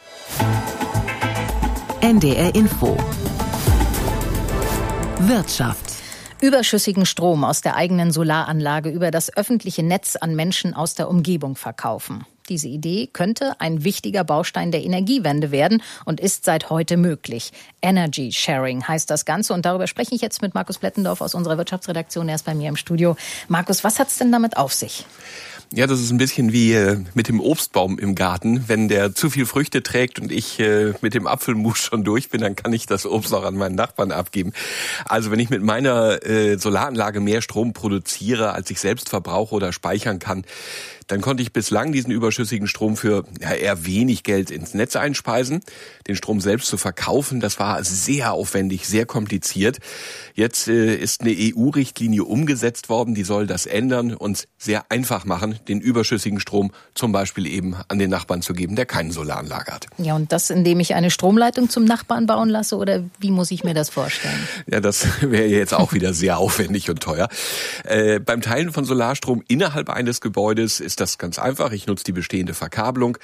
N D R Info. Wirtschaft. Überschüssigen Strom aus der eigenen Solaranlage über das öffentliche Netz an Menschen aus der Umgebung verkaufen. Diese Idee könnte ein wichtiger Baustein der Energiewende werden und ist seit heute möglich. Energy Sharing heißt das Ganze und darüber spreche ich jetzt mit Markus Plettendorf aus unserer Wirtschaftsredaktion. Er ist bei mir im Studio. Markus, was hat's denn damit auf sich? Ja, das ist ein bisschen wie äh, mit dem Obstbaum im Garten. Wenn der zu viel Früchte trägt und ich äh, mit dem Apfelmus schon durch bin, dann kann ich das Obst auch an meinen Nachbarn abgeben. Also wenn ich mit meiner äh, Solaranlage mehr Strom produziere, als ich selbst verbrauche oder speichern kann, dann konnte ich bislang diesen überschüssigen Strom für ja, eher wenig Geld ins Netz einspeisen. Den Strom selbst zu verkaufen, das war sehr aufwendig, sehr kompliziert. Jetzt äh, ist eine E U-Richtlinie umgesetzt worden, die soll das ändern und sehr einfach machen, den überschüssigen Strom zum Beispiel eben an den Nachbarn zu geben, der keine Solaranlage hat. Ja, und das, indem ich eine Stromleitung zum Nachbarn bauen lasse, oder wie muss ich mir das vorstellen? Ja, das wäre jetzt auch wieder sehr aufwendig und teuer. Äh, beim Teilen von Solarstrom innerhalb eines Gebäudes ist das ganz einfach. Ich nutze die bestehende Verkabelung.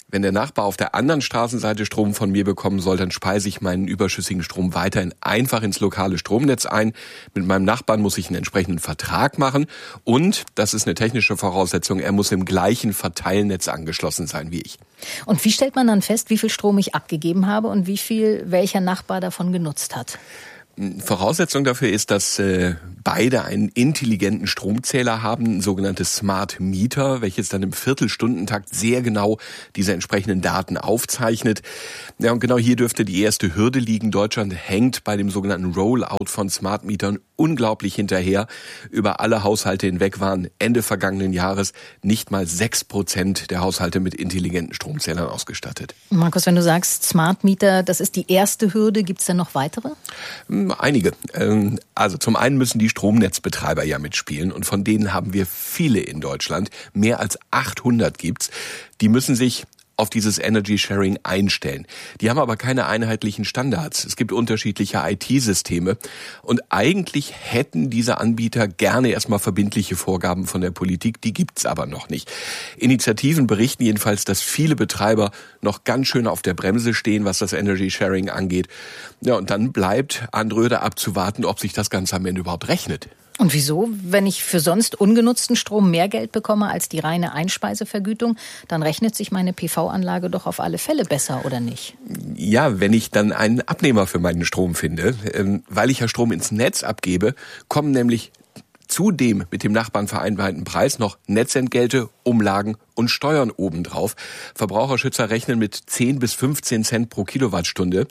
Wenn der Nachbar auf der anderen Straßenseite Strom von mir bekommen soll, dann speise ich meinen überschüssigen Strom weiterhin einfach ins lokale Stromnetz ein. Mit meinem Nachbarn muss ich einen entsprechenden Vertrag machen und, das ist eine technische Voraussetzung, er muss im gleichen Verteilnetz angeschlossen sein wie ich. Und wie stellt man dann fest, wie viel Strom ich abgegeben habe und wie viel welcher Nachbar davon genutzt hat? Voraussetzung dafür ist, dass äh, beide einen intelligenten Stromzähler haben, ein sogenanntes Smart Meter, welches dann im Viertelstundentakt sehr genau diese entsprechenden Daten aufzeichnet. Ja, und genau hier dürfte die erste Hürde liegen. Deutschland hängt bei dem sogenannten Rollout von Smart Metern unglaublich hinterher. Über alle Haushalte hinweg waren Ende vergangenen Jahres nicht mal sechs Prozent der Haushalte mit intelligenten Stromzählern ausgestattet. Markus, wenn du sagst Smart Meter, das ist die erste Hürde, gibt es denn noch weitere? Einige. Also zum einen müssen die Stromnetzbetreiber ja mitspielen und von denen haben wir viele in Deutschland. Mehr als achthundert gibt's. Die müssen sich auf dieses Energy Sharing einstellen. Die haben aber keine einheitlichen Standards. Es gibt unterschiedliche I T-Systeme und eigentlich hätten diese Anbieter gerne erstmal verbindliche Vorgaben von der Politik, die gibt's aber noch nicht. Initiativen berichten jedenfalls, dass viele Betreiber noch ganz schön auf der Bremse stehen, was das Energy Sharing angeht. Ja, und dann bleibt Andröde abzuwarten, ob sich das Ganze am Ende überhaupt rechnet. Und wieso? Wenn ich für sonst ungenutzten Strom mehr Geld bekomme als die reine Einspeisevergütung, dann rechnet sich meine P V-Anlage doch auf alle Fälle besser, oder nicht? Ja, wenn ich dann einen Abnehmer für meinen Strom finde, weil ich ja Strom ins Netz abgebe, kommen nämlich zu dem mit dem Nachbarn vereinbarten Preis noch Netzentgelte, Umlagen und Steuern obendrauf. Verbraucherschützer rechnen mit zehn bis fünfzehn Cent pro Kilowattstunde.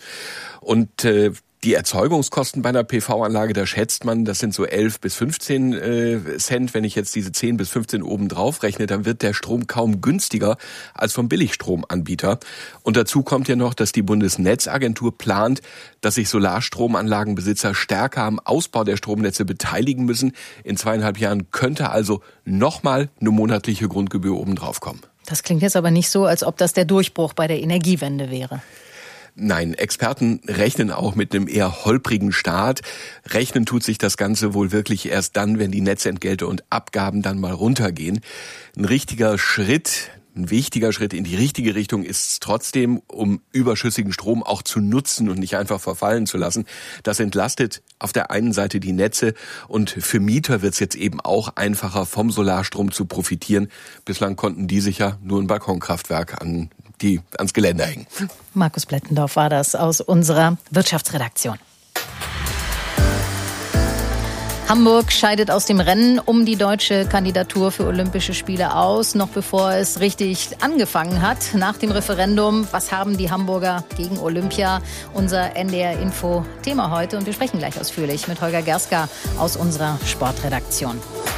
Und äh, die Erzeugungskosten bei einer P V-Anlage, da schätzt man, das sind so elf bis fünfzehn äh, Cent. Wenn ich jetzt diese zehn bis fünfzehn oben drauf rechne, dann wird der Strom kaum günstiger als vom Billigstromanbieter. Und dazu kommt ja noch, dass die Bundesnetzagentur plant, dass sich Solarstromanlagenbesitzer stärker am Ausbau der Stromnetze beteiligen müssen. In zweieinhalb Jahren könnte also nochmal eine monatliche Grundgebühr oben drauf kommen. Das klingt jetzt aber nicht so, als ob das der Durchbruch bei der Energiewende wäre. Nein, Experten rechnen auch mit einem eher holprigen Start. Rechnen tut sich das Ganze wohl wirklich erst dann, wenn die Netzentgelte und Abgaben dann mal runtergehen. Ein richtiger Schritt, ein wichtiger Schritt in die richtige Richtung ist es trotzdem, um überschüssigen Strom auch zu nutzen und nicht einfach verfallen zu lassen. Das entlastet auf der einen Seite die Netze und für Mieter wird es jetzt eben auch einfacher, vom Solarstrom zu profitieren. Bislang konnten die sich ja nur ein Balkonkraftwerk an die ans Geländer hängen. Markus Blettendorf war das aus unserer Wirtschaftsredaktion. Hamburg scheidet aus dem Rennen um die deutsche Kandidatur für Olympische Spiele aus, noch bevor es richtig angefangen hat. Nach dem Referendum, was haben die Hamburger gegen Olympia? Unser N D R-Info-Thema heute. Und wir sprechen gleich ausführlich mit Holger Gerska aus unserer Sportredaktion.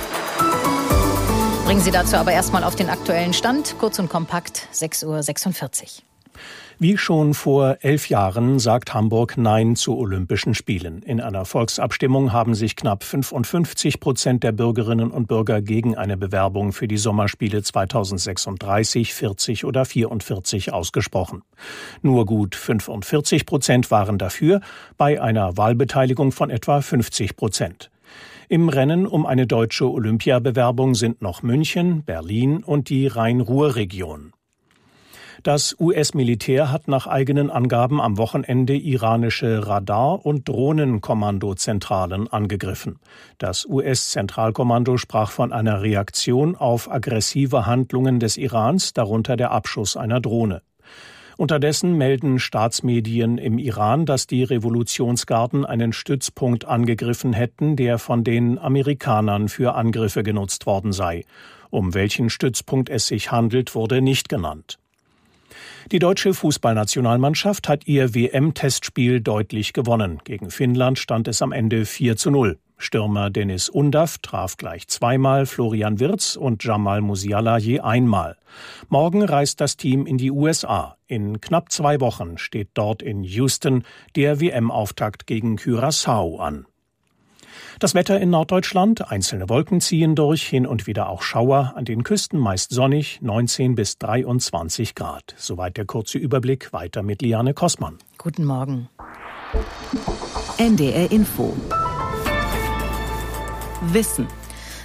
Bringen Sie dazu aber erstmal auf den aktuellen Stand. Kurz und kompakt, sechs Uhr sechsundvierzig. Wie schon vor elf Jahren sagt Hamburg Nein zu Olympischen Spielen. In einer Volksabstimmung haben sich knapp fünfundfünfzig Prozent der Bürgerinnen und Bürger gegen eine Bewerbung für die Sommerspiele zweitausendsechsunddreißig, vierzig oder vierundvierzig ausgesprochen. Nur gut fünfundvierzig Prozent waren dafür, bei einer Wahlbeteiligung von etwa fünfzig Prozent. Im Rennen um eine deutsche Olympiabewerbung sind noch München, Berlin und die Rhein-Ruhr-Region. Das U S-Militär hat nach eigenen Angaben am Wochenende iranische Radar- und Drohnenkommandozentralen angegriffen. Das U S-Zentralkommando sprach von einer Reaktion auf aggressive Handlungen des Irans, darunter der Abschuss einer Drohne. Unterdessen melden Staatsmedien im Iran, dass die Revolutionsgarden einen Stützpunkt angegriffen hätten, der von den Amerikanern für Angriffe genutzt worden sei. Um welchen Stützpunkt es sich handelt, wurde nicht genannt. Die deutsche Fußballnationalmannschaft hat ihr W M-Testspiel deutlich gewonnen. Gegen Finnland stand es am Ende vier zu null. Stürmer Dennis Undav traf gleich zweimal, Florian Wirtz und Jamal Musiala je einmal. Morgen reist das Team in die U S A. In knapp zwei Wochen steht dort in Houston der W M-Auftakt gegen Curaçao an. Das Wetter in Norddeutschland, einzelne Wolken ziehen durch, hin und wieder auch Schauer, an den Küsten meist sonnig, neunzehn bis dreiundzwanzig Grad. Soweit der kurze Überblick, weiter mit Liane Kossmann. Guten Morgen. N D R Info. Wissen.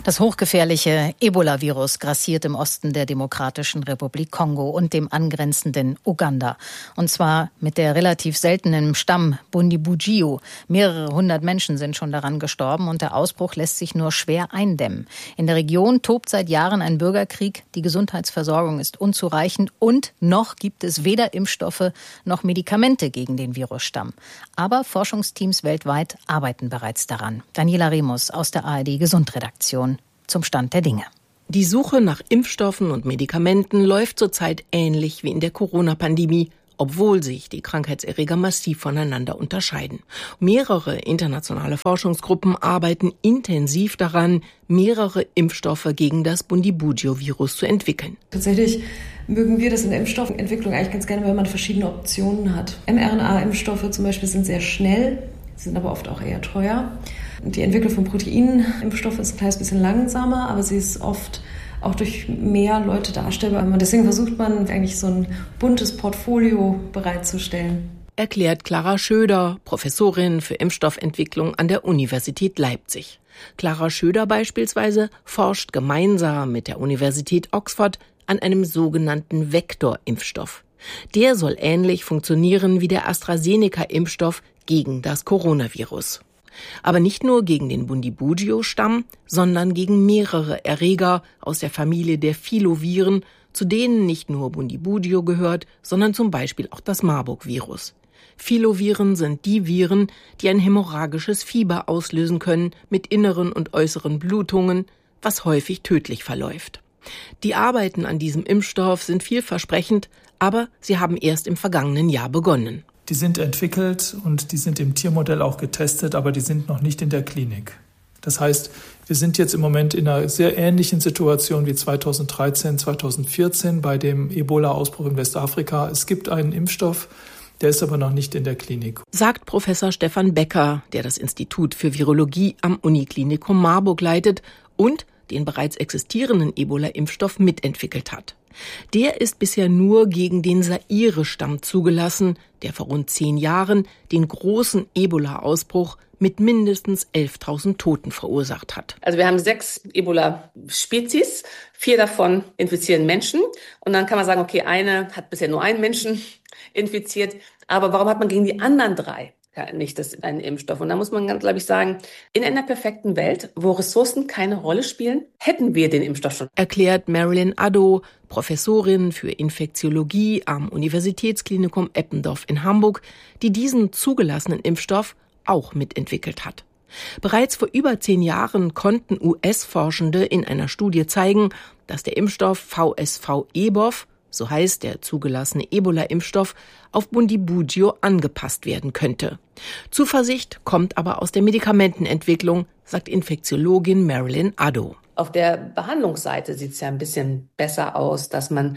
Das hochgefährliche Ebola-Virus grassiert im Osten der Demokratischen Republik Kongo und dem angrenzenden Uganda. Und zwar mit der relativ seltenen Stamm Bundibugyo. Mehrere hundert Menschen sind schon daran gestorben und der Ausbruch lässt sich nur schwer eindämmen. In der Region tobt seit Jahren ein Bürgerkrieg, die Gesundheitsversorgung ist unzureichend und noch gibt es weder Impfstoffe noch Medikamente gegen den Virusstamm. Aber Forschungsteams weltweit arbeiten bereits daran. Daniela Remus aus der A R D-Gesundredaktion zum Stand der Dinge. Die Suche nach Impfstoffen und Medikamenten läuft zurzeit ähnlich wie in der Corona-Pandemie, obwohl sich die Krankheitserreger massiv voneinander unterscheiden. Mehrere internationale Forschungsgruppen arbeiten intensiv daran, mehrere Impfstoffe gegen das Bundibugyo-Virus zu entwickeln. Tatsächlich mögen wir das in der Impfstoffentwicklung eigentlich ganz gerne, wenn man verschiedene Optionen hat. mRNA-Impfstoffe zum Beispiel sind sehr schnell, sind aber oft auch eher teuer. Die Entwicklung von Proteinimpfstoffen ist ein kleines bisschen langsamer, aber sie ist oft auch durch mehr Leute darstellbar. Und deswegen versucht man eigentlich so ein buntes Portfolio bereitzustellen. Erklärt Clara Schöder, Professorin für Impfstoffentwicklung an der Universität Leipzig. Clara Schöder beispielsweise forscht gemeinsam mit der Universität Oxford an einem sogenannten Vektorimpfstoff. Der soll ähnlich funktionieren wie der AstraZeneca-Impfstoff gegen das Coronavirus. Aber nicht nur gegen den Bundibugyo-Stamm, sondern gegen mehrere Erreger aus der Familie der Filoviren, zu denen nicht nur Bundibugyo gehört, sondern zum Beispiel auch das Marburg-Virus. Filoviren sind die Viren, die ein hämorrhagisches Fieber auslösen können mit inneren und äußeren Blutungen, was häufig tödlich verläuft. Die Arbeiten an diesem Impfstoff sind vielversprechend, aber sie haben erst im vergangenen Jahr begonnen. Die sind entwickelt und die sind im Tiermodell auch getestet, aber die sind noch nicht in der Klinik. Das heißt, wir sind jetzt im Moment in einer sehr ähnlichen Situation wie zweitausenddreizehn, zweitausendvierzehn bei dem Ebola-Ausbruch in Westafrika. Es gibt einen Impfstoff, der ist aber noch nicht in der Klinik. Sagt Professor Stefan Becker, der das Institut für Virologie am Uniklinikum Marburg leitet und den bereits existierenden Ebola-Impfstoff mitentwickelt hat. Der ist bisher nur gegen den Zaire-Stamm zugelassen, der vor rund zehn Jahren den großen Ebola-Ausbruch mit mindestens elftausend Toten verursacht hat. Also wir haben sechs Ebola-Spezies, vier davon infizieren Menschen. Und dann kann man sagen, okay, eine hat bisher nur einen Menschen infiziert. Aber warum hat man gegen die anderen drei nicht das, einen Impfstoff? Und da muss man, glaube ich, sagen, in einer perfekten Welt, wo Ressourcen keine Rolle spielen, hätten wir den Impfstoff schon. Erklärt Marilyn Addo, Professorin für Infektiologie am Universitätsklinikum Eppendorf in Hamburg, die diesen zugelassenen Impfstoff auch mitentwickelt hat. Bereits vor über zehn Jahren konnten U S-Forschende in einer Studie zeigen, dass der Impfstoff V S V-E B O V, so heißt der zugelassene Ebola-Impfstoff, auf Bundibugyo angepasst werden könnte. Zuversicht kommt aber aus der Medikamentenentwicklung, sagt Infektiologin Marilyn Addo. Auf der Behandlungsseite sieht es ja ein bisschen besser aus, dass man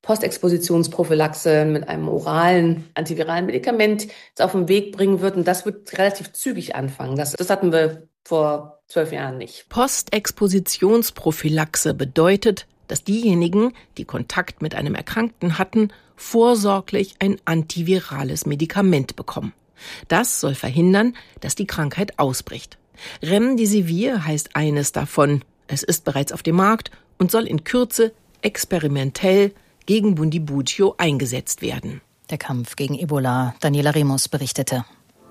Postexpositionsprophylaxe mit einem oralen antiviralen Medikament jetzt auf den Weg bringen wird. Und das wird relativ zügig anfangen. Das, das hatten wir vor zwölf Jahren nicht. Postexpositionsprophylaxe bedeutet, dass diejenigen, die Kontakt mit einem Erkrankten hatten, vorsorglich ein antivirales Medikament bekommen. Das soll verhindern, dass die Krankheit ausbricht. Remdesivir heißt eines davon. Es ist bereits auf dem Markt und soll in Kürze experimentell gegen Bundibugyo eingesetzt werden. Der Kampf gegen Ebola. Daniela Remus berichtete.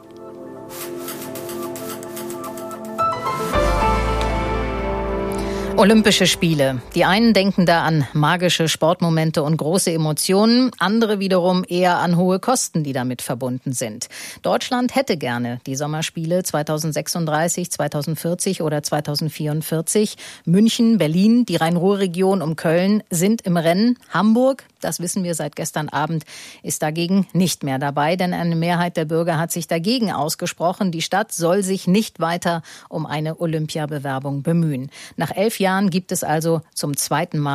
Olympische Spiele. Die einen denken da an magische Sportmomente und große Emotionen, andere wiederum eher an hohe Kosten, die damit verbunden sind. Deutschland hätte gerne die Sommerspiele zweitausendsechsunddreißig, zweitausendvierzig oder zweitausendvierundvierzig. München, Berlin, die Rhein-Ruhr-Region um Köln sind im Rennen. Hamburg, das wissen wir seit gestern Abend, ist dagegen nicht mehr dabei, denn eine Mehrheit der Bürger hat sich dagegen ausgesprochen. Die Stadt soll sich nicht weiter um eine Olympiabewerbung bemühen. Nach elf Jahren gibt es also zum zweiten Mal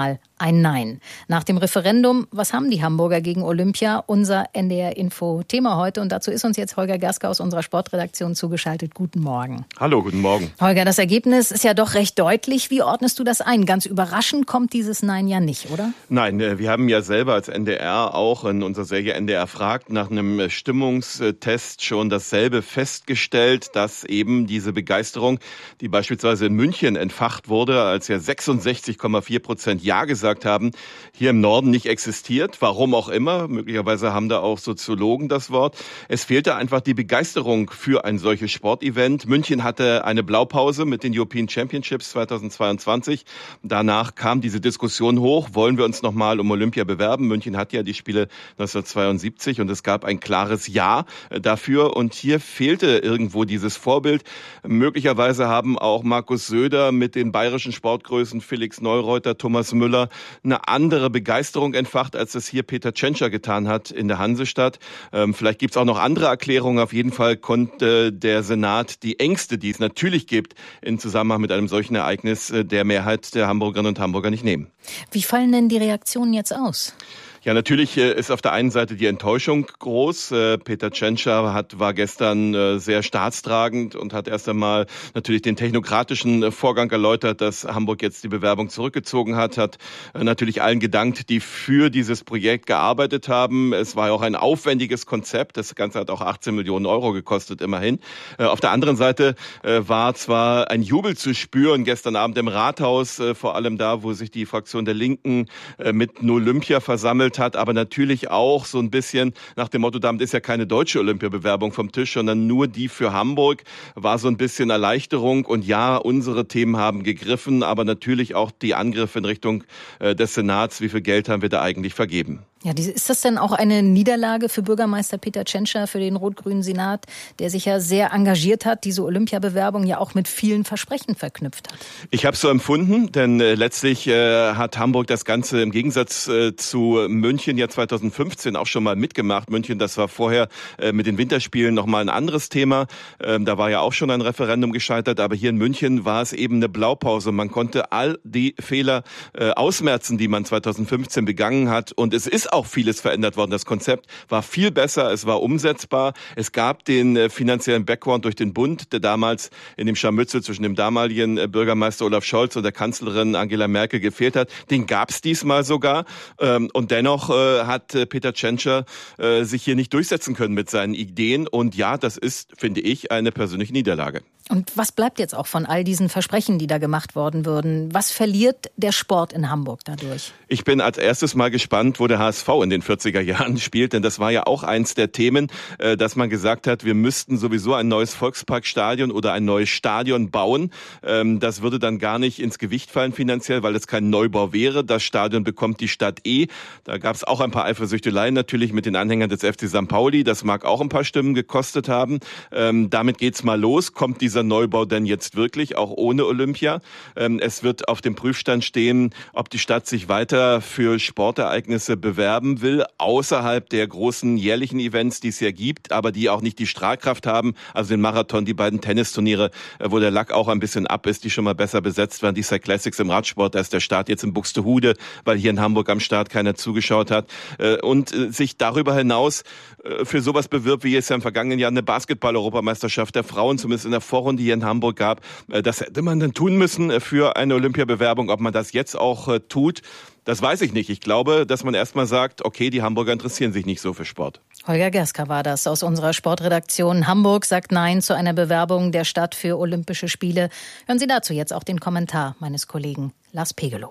ein Nein. Nach dem Referendum, was haben die Hamburger gegen Olympia? Unser N D R-Info-Thema heute. Und dazu ist uns jetzt Holger Gerske aus unserer Sportredaktion zugeschaltet. Guten Morgen. Hallo, guten Morgen. Holger, das Ergebnis ist ja doch recht deutlich. Wie ordnest du das ein? Ganz überraschend kommt dieses Nein ja nicht, oder? Nein, wir haben ja selber als N D R auch in unserer Serie N D R fragt nach einem Stimmungstest schon dasselbe festgestellt, dass eben diese Begeisterung, die beispielsweise in München entfacht wurde, als ja sechsundsechzig Komma vier Prozent Ja gesagt haben, hier im Norden nicht existiert. Warum auch immer. Möglicherweise haben da auch Soziologen das Wort. Es fehlte einfach die Begeisterung für ein solches Sportevent. München hatte eine Blaupause mit den European Championships zweitausendzweiundzwanzig. Danach kam diese Diskussion hoch. Wollen wir uns nochmal um Olympia bewerben? München hat ja die Spiele neunzehnhundertzweiundsiebzig und es gab ein klares Ja dafür. Und hier fehlte irgendwo dieses Vorbild. Möglicherweise haben auch Markus Söder mit den bayerischen Sportgrößen Felix Neureuter, Thomas Müller eine andere Begeisterung entfacht, als es hier Peter Tschentscher getan hat in der Hansestadt. Ähm, vielleicht gibt es auch noch andere Erklärungen. Auf jeden Fall konnte der Senat die Ängste, die es natürlich gibt, in Zusammenhang mit einem solchen Ereignis der Mehrheit der Hamburgerinnen und Hamburger nicht nehmen. Wie fallen denn die Reaktionen jetzt aus? Ja, natürlich ist auf der einen Seite die Enttäuschung groß. Peter Tschentscher hat, war gestern sehr staatstragend und hat erst einmal natürlich den technokratischen Vorgang erläutert, dass Hamburg jetzt die Bewerbung zurückgezogen hat, hat natürlich allen gedankt, die für dieses Projekt gearbeitet haben. Es war ja auch ein aufwendiges Konzept. Das Ganze hat auch achtzehn Millionen Euro gekostet, immerhin. Auf der anderen Seite war zwar ein Jubel zu spüren gestern Abend im Rathaus, vor allem da, wo sich die Fraktion der Linken mit Olympia versammelt hat, aber natürlich auch so ein bisschen nach dem Motto, damit ist ja keine deutsche Olympiabewerbung vom Tisch, sondern nur die für Hamburg, war so ein bisschen Erleichterung. Und ja, unsere Themen haben gegriffen, aber natürlich auch die Angriffe in Richtung äh, des Senats. Wie viel Geld haben wir da eigentlich vergeben? Ja, ist das denn auch eine Niederlage für Bürgermeister Peter Tschentscher, für den rot-grünen Senat, der sich ja sehr engagiert hat, diese Olympiabewerbung ja auch mit vielen Versprechen verknüpft hat? Ich habe es so empfunden, denn äh, letztlich äh, hat Hamburg das Ganze im Gegensatz äh, zu München ja zweitausendfünfzehn auch schon mal mitgemacht. München, das war vorher äh, mit den Winterspielen nochmal ein anderes Thema. Ähm, da war ja auch schon ein Referendum gescheitert, aber hier in München war es eben eine Blaupause. Man konnte all die Fehler äh, ausmerzen, die man zweitausendfünfzehn begangen hat, und es ist auch vieles verändert worden. Das Konzept war viel besser, es war umsetzbar. Es gab den äh, finanziellen Background durch den Bund, der damals in dem Scharmützel zwischen dem damaligen äh, Bürgermeister Olaf Scholz und der Kanzlerin Angela Merkel gefehlt hat. Den gab es diesmal sogar. Ähm, und dennoch äh, hat äh, Peter Tschentscher äh, sich hier nicht durchsetzen können mit seinen Ideen. Und ja, das ist, finde ich, eine persönliche Niederlage. Und was bleibt jetzt auch von all diesen Versprechen, die da gemacht worden würden? Was verliert der Sport in Hamburg dadurch? Ich bin als erstes mal gespannt, wo der H S V in den vierziger Jahren spielt, denn das war ja auch eins der Themen, dass man gesagt hat, wir müssten sowieso ein neues Volksparkstadion oder ein neues Stadion bauen. Das würde dann gar nicht ins Gewicht fallen finanziell, weil es kein Neubau wäre. Das Stadion bekommt die Stadt eh. Da gab es auch ein paar Eifersüchteleien natürlich mit den Anhängern des F C Sankt Pauli. Das mag auch ein paar Stimmen gekostet haben. Damit geht's mal los. Kommt dieser Neubau denn jetzt wirklich, auch ohne Olympia? Es wird auf dem Prüfstand stehen, ob die Stadt sich weiter für Sportereignisse bewerben will, außerhalb der großen jährlichen Events, die es ja gibt, aber die auch nicht die Strahlkraft haben. Also den Marathon, die beiden Tennisturniere, wo der Lack auch ein bisschen ab ist, die schon mal besser besetzt werden. Die Cyclassics im Radsport, da ist der Start jetzt in Buxtehude, weil hier in Hamburg am Start keiner zugeschaut hat. Und sich darüber hinaus für sowas bewirbt, wie es ja im vergangenen Jahr eine Basketball-Europameisterschaft der Frauen, zumindest in der Vorrunde hier in Hamburg gab. Das hätte man dann tun müssen für eine Olympiabewerbung. Ob man das jetzt auch tut, das weiß ich nicht. Ich glaube, dass man erstmal sagt, okay, die Hamburger interessieren sich nicht so für Sport. Holger Gerske war das aus unserer Sportredaktion. Hamburg sagt Nein zu einer Bewerbung der Stadt für Olympische Spiele. Hören Sie dazu jetzt auch den Kommentar meines Kollegen Lars Pegelow.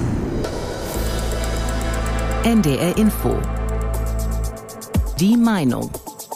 N D R Info. Die Meinung.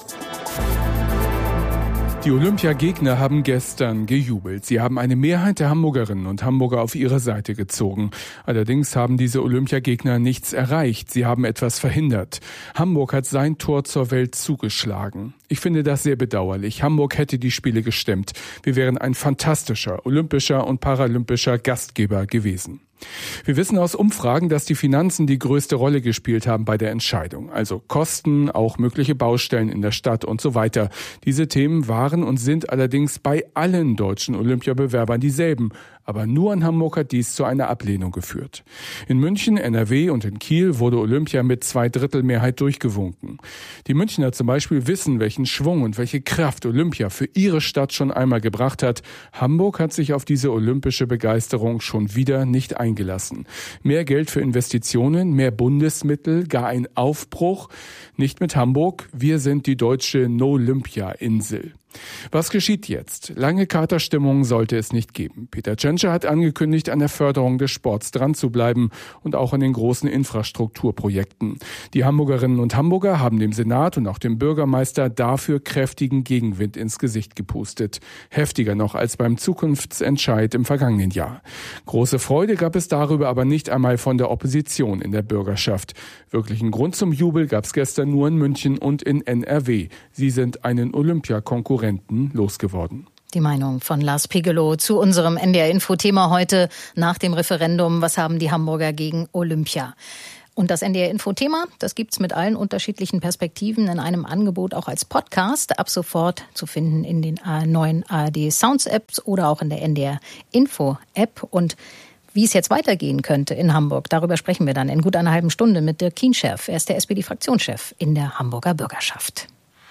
Die Olympiagegner haben gestern gejubelt. Sie haben eine Mehrheit der Hamburgerinnen und Hamburger auf ihre Seite gezogen. Allerdings haben diese Olympiagegner nichts erreicht. Sie haben etwas verhindert. Hamburg hat sein Tor zur Welt zugeschlagen. Ich finde das sehr bedauerlich. Hamburg hätte die Spiele gestemmt. Wir wären ein fantastischer olympischer und paralympischer Gastgeber gewesen. Wir wissen aus Umfragen, dass die Finanzen die größte Rolle gespielt haben bei der Entscheidung. Also Kosten, auch mögliche Baustellen in der Stadt und so weiter. Diese Themen waren und sind allerdings bei allen deutschen Olympiabewerbern dieselben. Aber nur in Hamburg hat dies zu einer Ablehnung geführt. In München, N R W und in Kiel wurde Olympia mit Zweidrittelmehrheit durchgewunken. Die Münchner zum Beispiel wissen, welchen Schwung und welche Kraft Olympia für ihre Stadt schon einmal gebracht hat. Hamburg hat sich auf diese olympische Begeisterung schon wieder nicht eingelassen. Mehr Geld für Investitionen, mehr Bundesmittel, gar ein Aufbruch. Nicht mit Hamburg, wir sind die deutsche No-Olympia-Insel. Was geschieht jetzt? Lange Katerstimmung sollte es nicht geben. Peter Tschentscher hat angekündigt, an der Förderung des Sports dran zu bleiben und auch an den großen Infrastrukturprojekten. Die Hamburgerinnen und Hamburger haben dem Senat und auch dem Bürgermeister dafür kräftigen Gegenwind ins Gesicht gepustet. Heftiger noch als beim Zukunftsentscheid im vergangenen Jahr. Große Freude gab es darüber aber nicht einmal von der Opposition in der Bürgerschaft. Wirklichen Grund zum Jubel gab es gestern nur in München und in N R W. Sie sind einen Olympiakonkurrenten losgeworden. Die Meinung von Lars Pigelow zu unserem N D R-Info-Thema heute nach dem Referendum. Was haben die Hamburger gegen Olympia? Und das N D R-Info-Thema, das gibt's mit allen unterschiedlichen Perspektiven in einem Angebot auch als Podcast. Ab sofort zu finden in den neuen A R D Sounds-Apps oder auch in der N D R-Info-App. Und wie es jetzt weitergehen könnte in Hamburg, darüber sprechen wir dann in gut einer halben Stunde mit Dirk Kienschärf. Er ist der S P D-Fraktionschef in der Hamburger Bürgerschaft.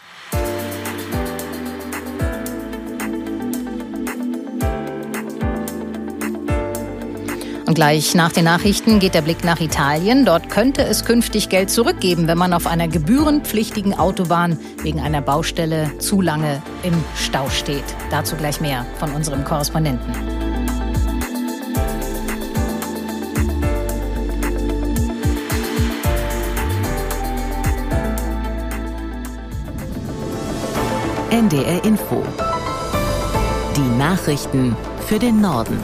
Und gleich nach den Nachrichten geht der Blick nach Italien. Dort könnte es künftig Geld zurückgeben, wenn man auf einer gebührenpflichtigen Autobahn wegen einer Baustelle zu lange im Stau steht. Dazu gleich mehr von unserem Korrespondenten. N D R Info. Die Nachrichten für den Norden.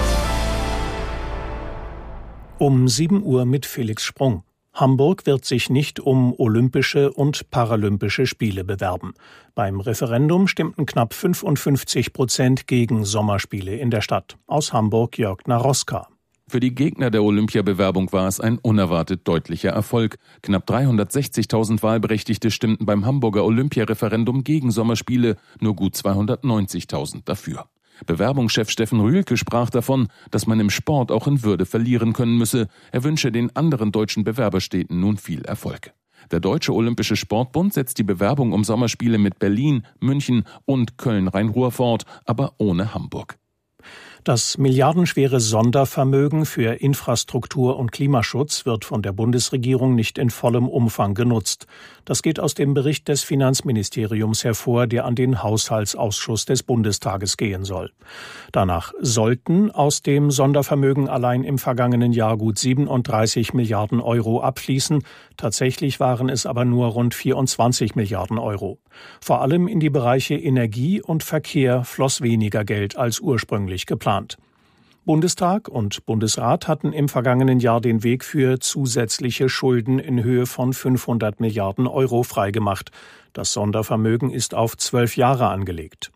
Um sieben Uhr mit Felix Sprung. Hamburg wird sich nicht um Olympische und Paralympische Spiele bewerben. Beim Referendum stimmten knapp fünfundfünfzig Prozent gegen Sommerspiele in der Stadt. Aus Hamburg Jörg Naroska. Für die Gegner der Olympiabewerbung war es ein unerwartet deutlicher Erfolg. Knapp dreihundertsechzigtausend Wahlberechtigte stimmten beim Hamburger Olympiareferendum gegen Sommerspiele, nur gut zweihundertneunzigtausend dafür. Bewerbungschef Steffen Rühlke sprach davon, dass man im Sport auch in Würde verlieren können müsse. Er wünsche den anderen deutschen Bewerberstädten nun viel Erfolg. Der Deutsche Olympische Sportbund setzt die Bewerbung um Sommerspiele mit Berlin, München und Köln-Rhein-Ruhr fort, aber ohne Hamburg. Das milliardenschwere Sondervermögen für Infrastruktur und Klimaschutz wird von der Bundesregierung nicht in vollem Umfang genutzt. Das geht aus dem Bericht des Finanzministeriums hervor, der an den Haushaltsausschuss des Bundestages gehen soll. Danach sollten aus dem Sondervermögen allein im vergangenen Jahr gut siebenunddreißig Milliarden Euro abfließen. Tatsächlich waren es aber nur rund vierundzwanzig Milliarden Euro. Vor allem in die Bereiche Energie und Verkehr floss weniger Geld als ursprünglich geplant. Bundestag und Bundesrat hatten im vergangenen Jahr den Weg für zusätzliche Schulden in Höhe von fünfhundert Milliarden Euro freigemacht. Das Sondervermögen ist auf zwölf Jahre angelegt.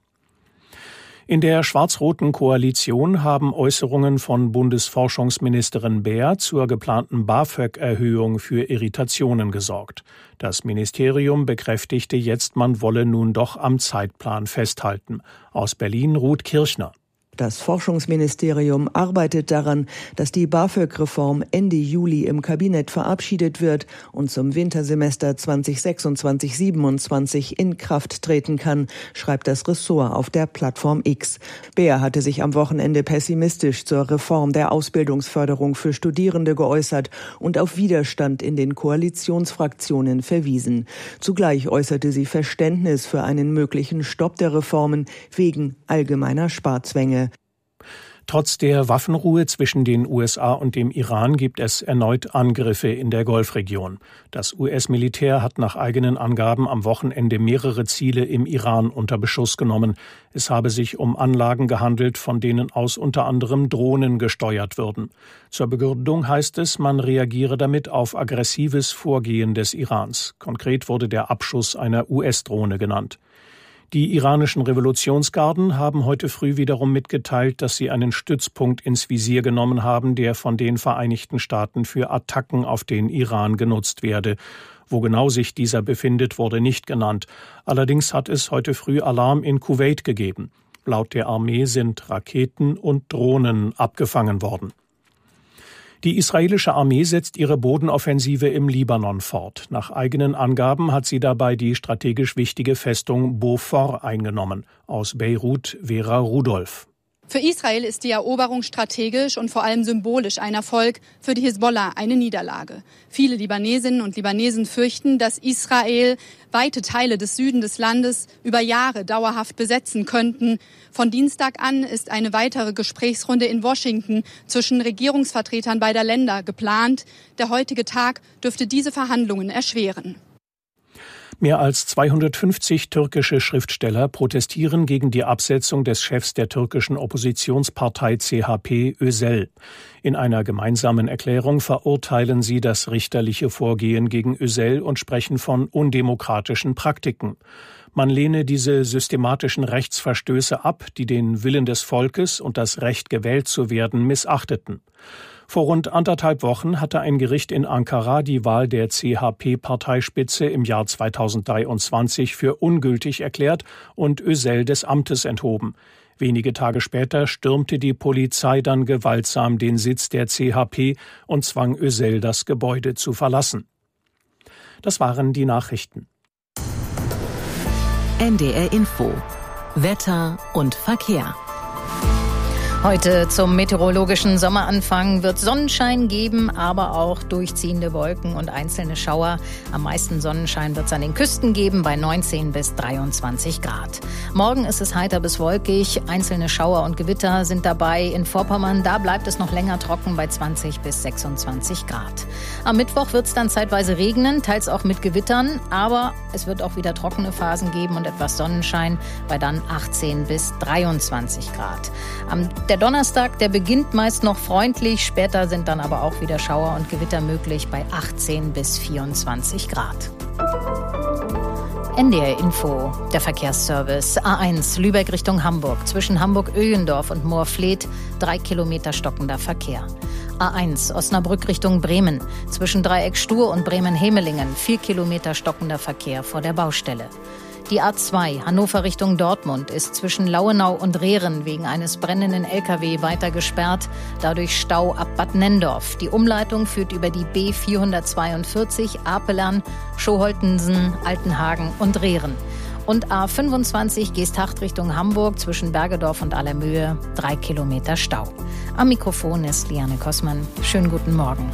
In der schwarz-roten Koalition haben Äußerungen von Bundesforschungsministerin Baer zur geplanten BAföG-Erhöhung für Irritationen gesorgt. Das Ministerium bekräftigte jetzt, man wolle nun doch am Zeitplan festhalten. Aus Berlin Ruth Kirchner. Das Forschungsministerium arbeitet daran, dass die BAföG-Reform Ende Juli im Kabinett verabschiedet wird und zum Wintersemester zwanzig sechsundzwanzig siebenundzwanzig in Kraft treten kann, schreibt das Ressort auf der Plattform X. Baer hatte sich am Wochenende pessimistisch zur Reform der Ausbildungsförderung für Studierende geäußert und auf Widerstand in den Koalitionsfraktionen verwiesen. Zugleich äußerte sie Verständnis für einen möglichen Stopp der Reformen wegen allgemeiner Sparzwänge. Trotz der Waffenruhe zwischen den U S A und dem Iran gibt es erneut Angriffe in der Golfregion. Das U S-Militär hat nach eigenen Angaben am Wochenende mehrere Ziele im Iran unter Beschuss genommen. Es habe sich um Anlagen gehandelt, von denen aus unter anderem Drohnen gesteuert würden. Zur Begründung heißt es, man reagiere damit auf aggressives Vorgehen des Irans. Konkret wurde der Abschuss einer U S-Drohne genannt. Die iranischen Revolutionsgarden haben heute früh wiederum mitgeteilt, dass sie einen Stützpunkt ins Visier genommen haben, der von den Vereinigten Staaten für Attacken auf den Iran genutzt werde. Wo genau sich dieser befindet, wurde nicht genannt. Allerdings hat es heute früh Alarm in Kuwait gegeben. Laut der Armee sind Raketen und Drohnen abgefangen worden. Die israelische Armee setzt ihre Bodenoffensive im Libanon fort. Nach eigenen Angaben hat sie dabei die strategisch wichtige Festung Beaufort eingenommen. Aus Beirut Vera Rudolph. Für Israel ist die Eroberung strategisch und vor allem symbolisch ein Erfolg, für die Hisbollah eine Niederlage. Viele Libanesinnen und Libanesen fürchten, dass Israel weite Teile des Süden des Landes über Jahre dauerhaft besetzen könnten. Von Dienstag an ist eine weitere Gesprächsrunde in Washington zwischen Regierungsvertretern beider Länder geplant. Der heutige Tag dürfte diese Verhandlungen erschweren. Mehr als zweihundertfünfzig türkische Schriftsteller protestieren gegen die Absetzung des Chefs der türkischen Oppositionspartei C H P, Özel. In einer gemeinsamen Erklärung verurteilen sie das richterliche Vorgehen gegen Özel und sprechen von undemokratischen Praktiken. Man lehne diese systematischen Rechtsverstöße ab, die den Willen des Volkes und das Recht, gewählt zu werden, missachteten. Vor rund anderthalb Wochen hatte ein Gericht in Ankara die Wahl der C H P-Parteispitze im Jahr zweitausenddreiundzwanzig für ungültig erklärt und Özel des Amtes enthoben. Wenige Tage später stürmte die Polizei dann gewaltsam den Sitz der C H P und zwang Özel, das Gebäude zu verlassen. Das waren die Nachrichten. N D R Info. Wetter und Verkehr. Heute zum meteorologischen Sommeranfang wird Sonnenschein geben, aber auch durchziehende Wolken und einzelne Schauer. Am meisten Sonnenschein wird es an den Küsten geben bei neunzehn bis dreiundzwanzig Grad. Morgen ist es heiter bis wolkig. Einzelne Schauer und Gewitter sind dabei. In Vorpommern, da bleibt es noch länger trocken bei zwanzig bis sechsundzwanzig Grad. Am Mittwoch wird es dann zeitweise regnen, teils auch mit Gewittern. Aber es wird auch wieder trockene Phasen geben und etwas Sonnenschein bei dann achtzehn bis dreiundzwanzig Grad. Am Der Donnerstag, der beginnt meist noch freundlich, später sind dann aber auch wieder Schauer und Gewitter möglich bei achtzehn bis vierundzwanzig Grad. N D R Info, der Verkehrsservice. A eins, Lübeck Richtung Hamburg. Zwischen Hamburg-Öhlendorf und Moorfleet, drei Kilometer stockender Verkehr. A eins, Osnabrück Richtung Bremen. Zwischen Dreieck Stur und Bremen-Hemelingen, vier Kilometer stockender Verkehr vor der Baustelle. Die A zwei, Hannover Richtung Dortmund, ist zwischen Lauenau und Rehren wegen eines brennenden L K W weiter gesperrt. Dadurch Stau ab Bad Nenndorf. Die Umleitung führt über die B vierhundertzweiundvierzig Apelern, Schoholtensen, Altenhagen und Rehren. Und A fünfundzwanzig Geesthacht Richtung Hamburg zwischen Bergedorf und Allermöhe, drei Kilometer Stau. Am Mikrofon ist Liane Kossmann. Schönen guten Morgen.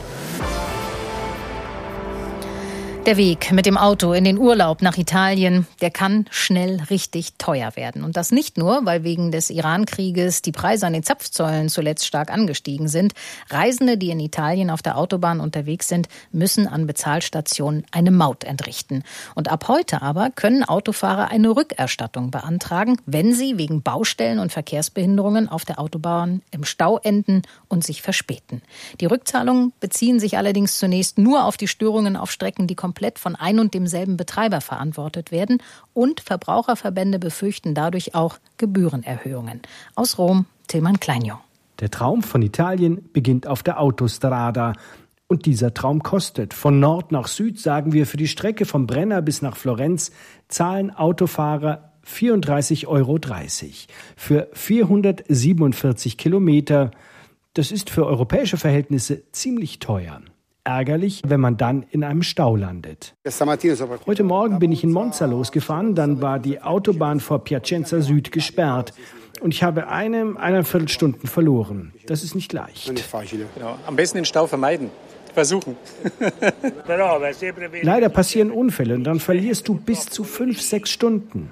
Der Weg mit dem Auto in den Urlaub nach Italien, der kann schnell richtig teuer werden. Und das nicht nur, weil wegen des Iran-Krieges die Preise an den Zapfsäulen zuletzt stark angestiegen sind. Reisende, die in Italien auf der Autobahn unterwegs sind, müssen an Bezahlstationen eine Maut entrichten. Und ab heute aber können Autofahrer eine Rückerstattung beantragen, wenn sie wegen Baustellen und Verkehrsbehinderungen auf der Autobahn im Stau enden und sich verspäten. Die Rückzahlungen beziehen sich allerdings zunächst nur auf die Störungen auf Strecken, die komplett von ein und demselben Betreiber verantwortet werden, und Verbraucherverbände befürchten dadurch auch Gebührenerhöhungen. Aus Rom, Tilman Kleinjung. Der Traum von Italien beginnt auf der Autostrada. Und dieser Traum kostet. Von Nord nach Süd, sagen wir, für die Strecke vom Brenner bis nach Florenz zahlen Autofahrer vierunddreißig Euro dreißig. Für vierhundertsiebenundvierzig Kilometer. Das ist für europäische Verhältnisse ziemlich teuer. Ärgerlich, wenn man dann in einem Stau landet. Heute Morgen bin ich in Monza losgefahren, dann war die Autobahn vor Piacenza Süd gesperrt. Und ich habe eine, eineinviertel Stunden verloren. Das ist nicht leicht. Genau. Am besten den Stau vermeiden. Versuchen. Leider passieren Unfälle und dann verlierst du bis zu fünf, sechs Stunden.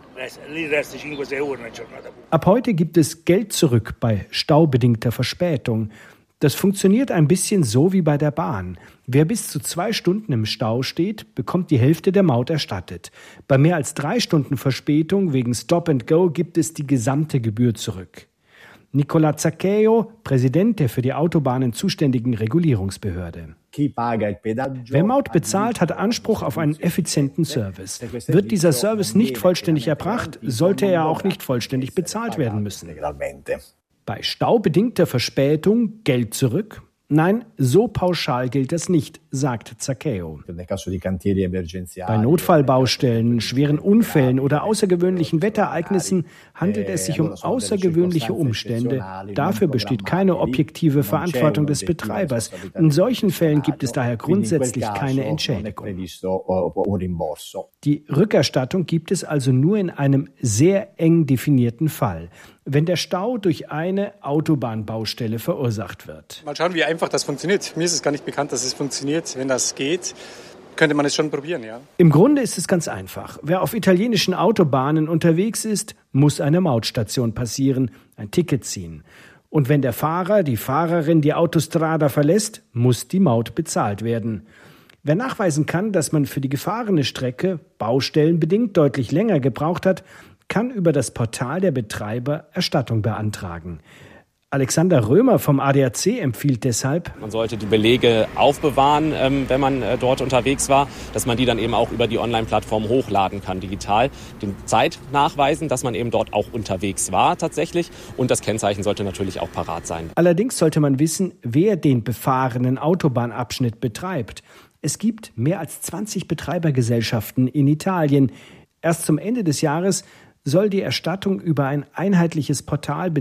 Ab heute gibt es Geld zurück bei staubedingter Verspätung. Das funktioniert ein bisschen so wie bei der Bahn. Wer bis zu zwei Stunden im Stau steht, bekommt die Hälfte der Maut erstattet. Bei mehr als drei Stunden Verspätung wegen Stop and Go gibt es die gesamte Gebühr zurück. Nicola Zaccheo, Präsident der für die Autobahnen zuständigen Regulierungsbehörde. Wer Maut bezahlt, hat Anspruch auf einen effizienten Service. Wird dieser Service nicht vollständig erbracht, sollte er auch nicht vollständig bezahlt werden müssen. Bei staubedingter Verspätung Geld zurück, Nein, so pauschal gilt das nicht, sagt Zaccheo. Bei Notfallbaustellen, schweren Unfällen oder außergewöhnlichen Wetterereignissen handelt es sich um außergewöhnliche Umstände. Dafür besteht keine objektive Verantwortung des Betreibers. In solchen Fällen gibt es daher grundsätzlich keine Entschädigung. Die Rückerstattung gibt es also nur in einem sehr eng definierten Fall, wenn der Stau durch eine Autobahnbaustelle verursacht wird. Mal schauen, wie einfach das funktioniert. Mir ist es gar nicht bekannt, dass es funktioniert. Wenn das geht, könnte man es schon probieren, ja. Im Grunde ist es ganz einfach. Wer auf italienischen Autobahnen unterwegs ist, muss eine Mautstation passieren, ein Ticket ziehen. Und wenn der Fahrer, die Fahrerin die Autostrada verlässt, muss die Maut bezahlt werden. Wer nachweisen kann, dass man für die gefahrene Strecke baustellenbedingt deutlich länger gebraucht hat, kann über das Portal der Betreiber Erstattung beantragen. Alexander Römer vom A D A C empfiehlt deshalb: Man sollte die Belege aufbewahren, wenn man dort unterwegs war, dass man die dann eben auch über die Online-Plattform hochladen kann, digital. Den Zeit nachweisen, dass man eben dort auch unterwegs war tatsächlich, und das Kennzeichen sollte natürlich auch parat sein. Allerdings sollte man wissen, wer den befahrenen Autobahnabschnitt betreibt. Es gibt mehr als zwanzig Betreibergesellschaften in Italien. Erst zum Ende des Jahres soll die Erstattung über ein einheitliches Portal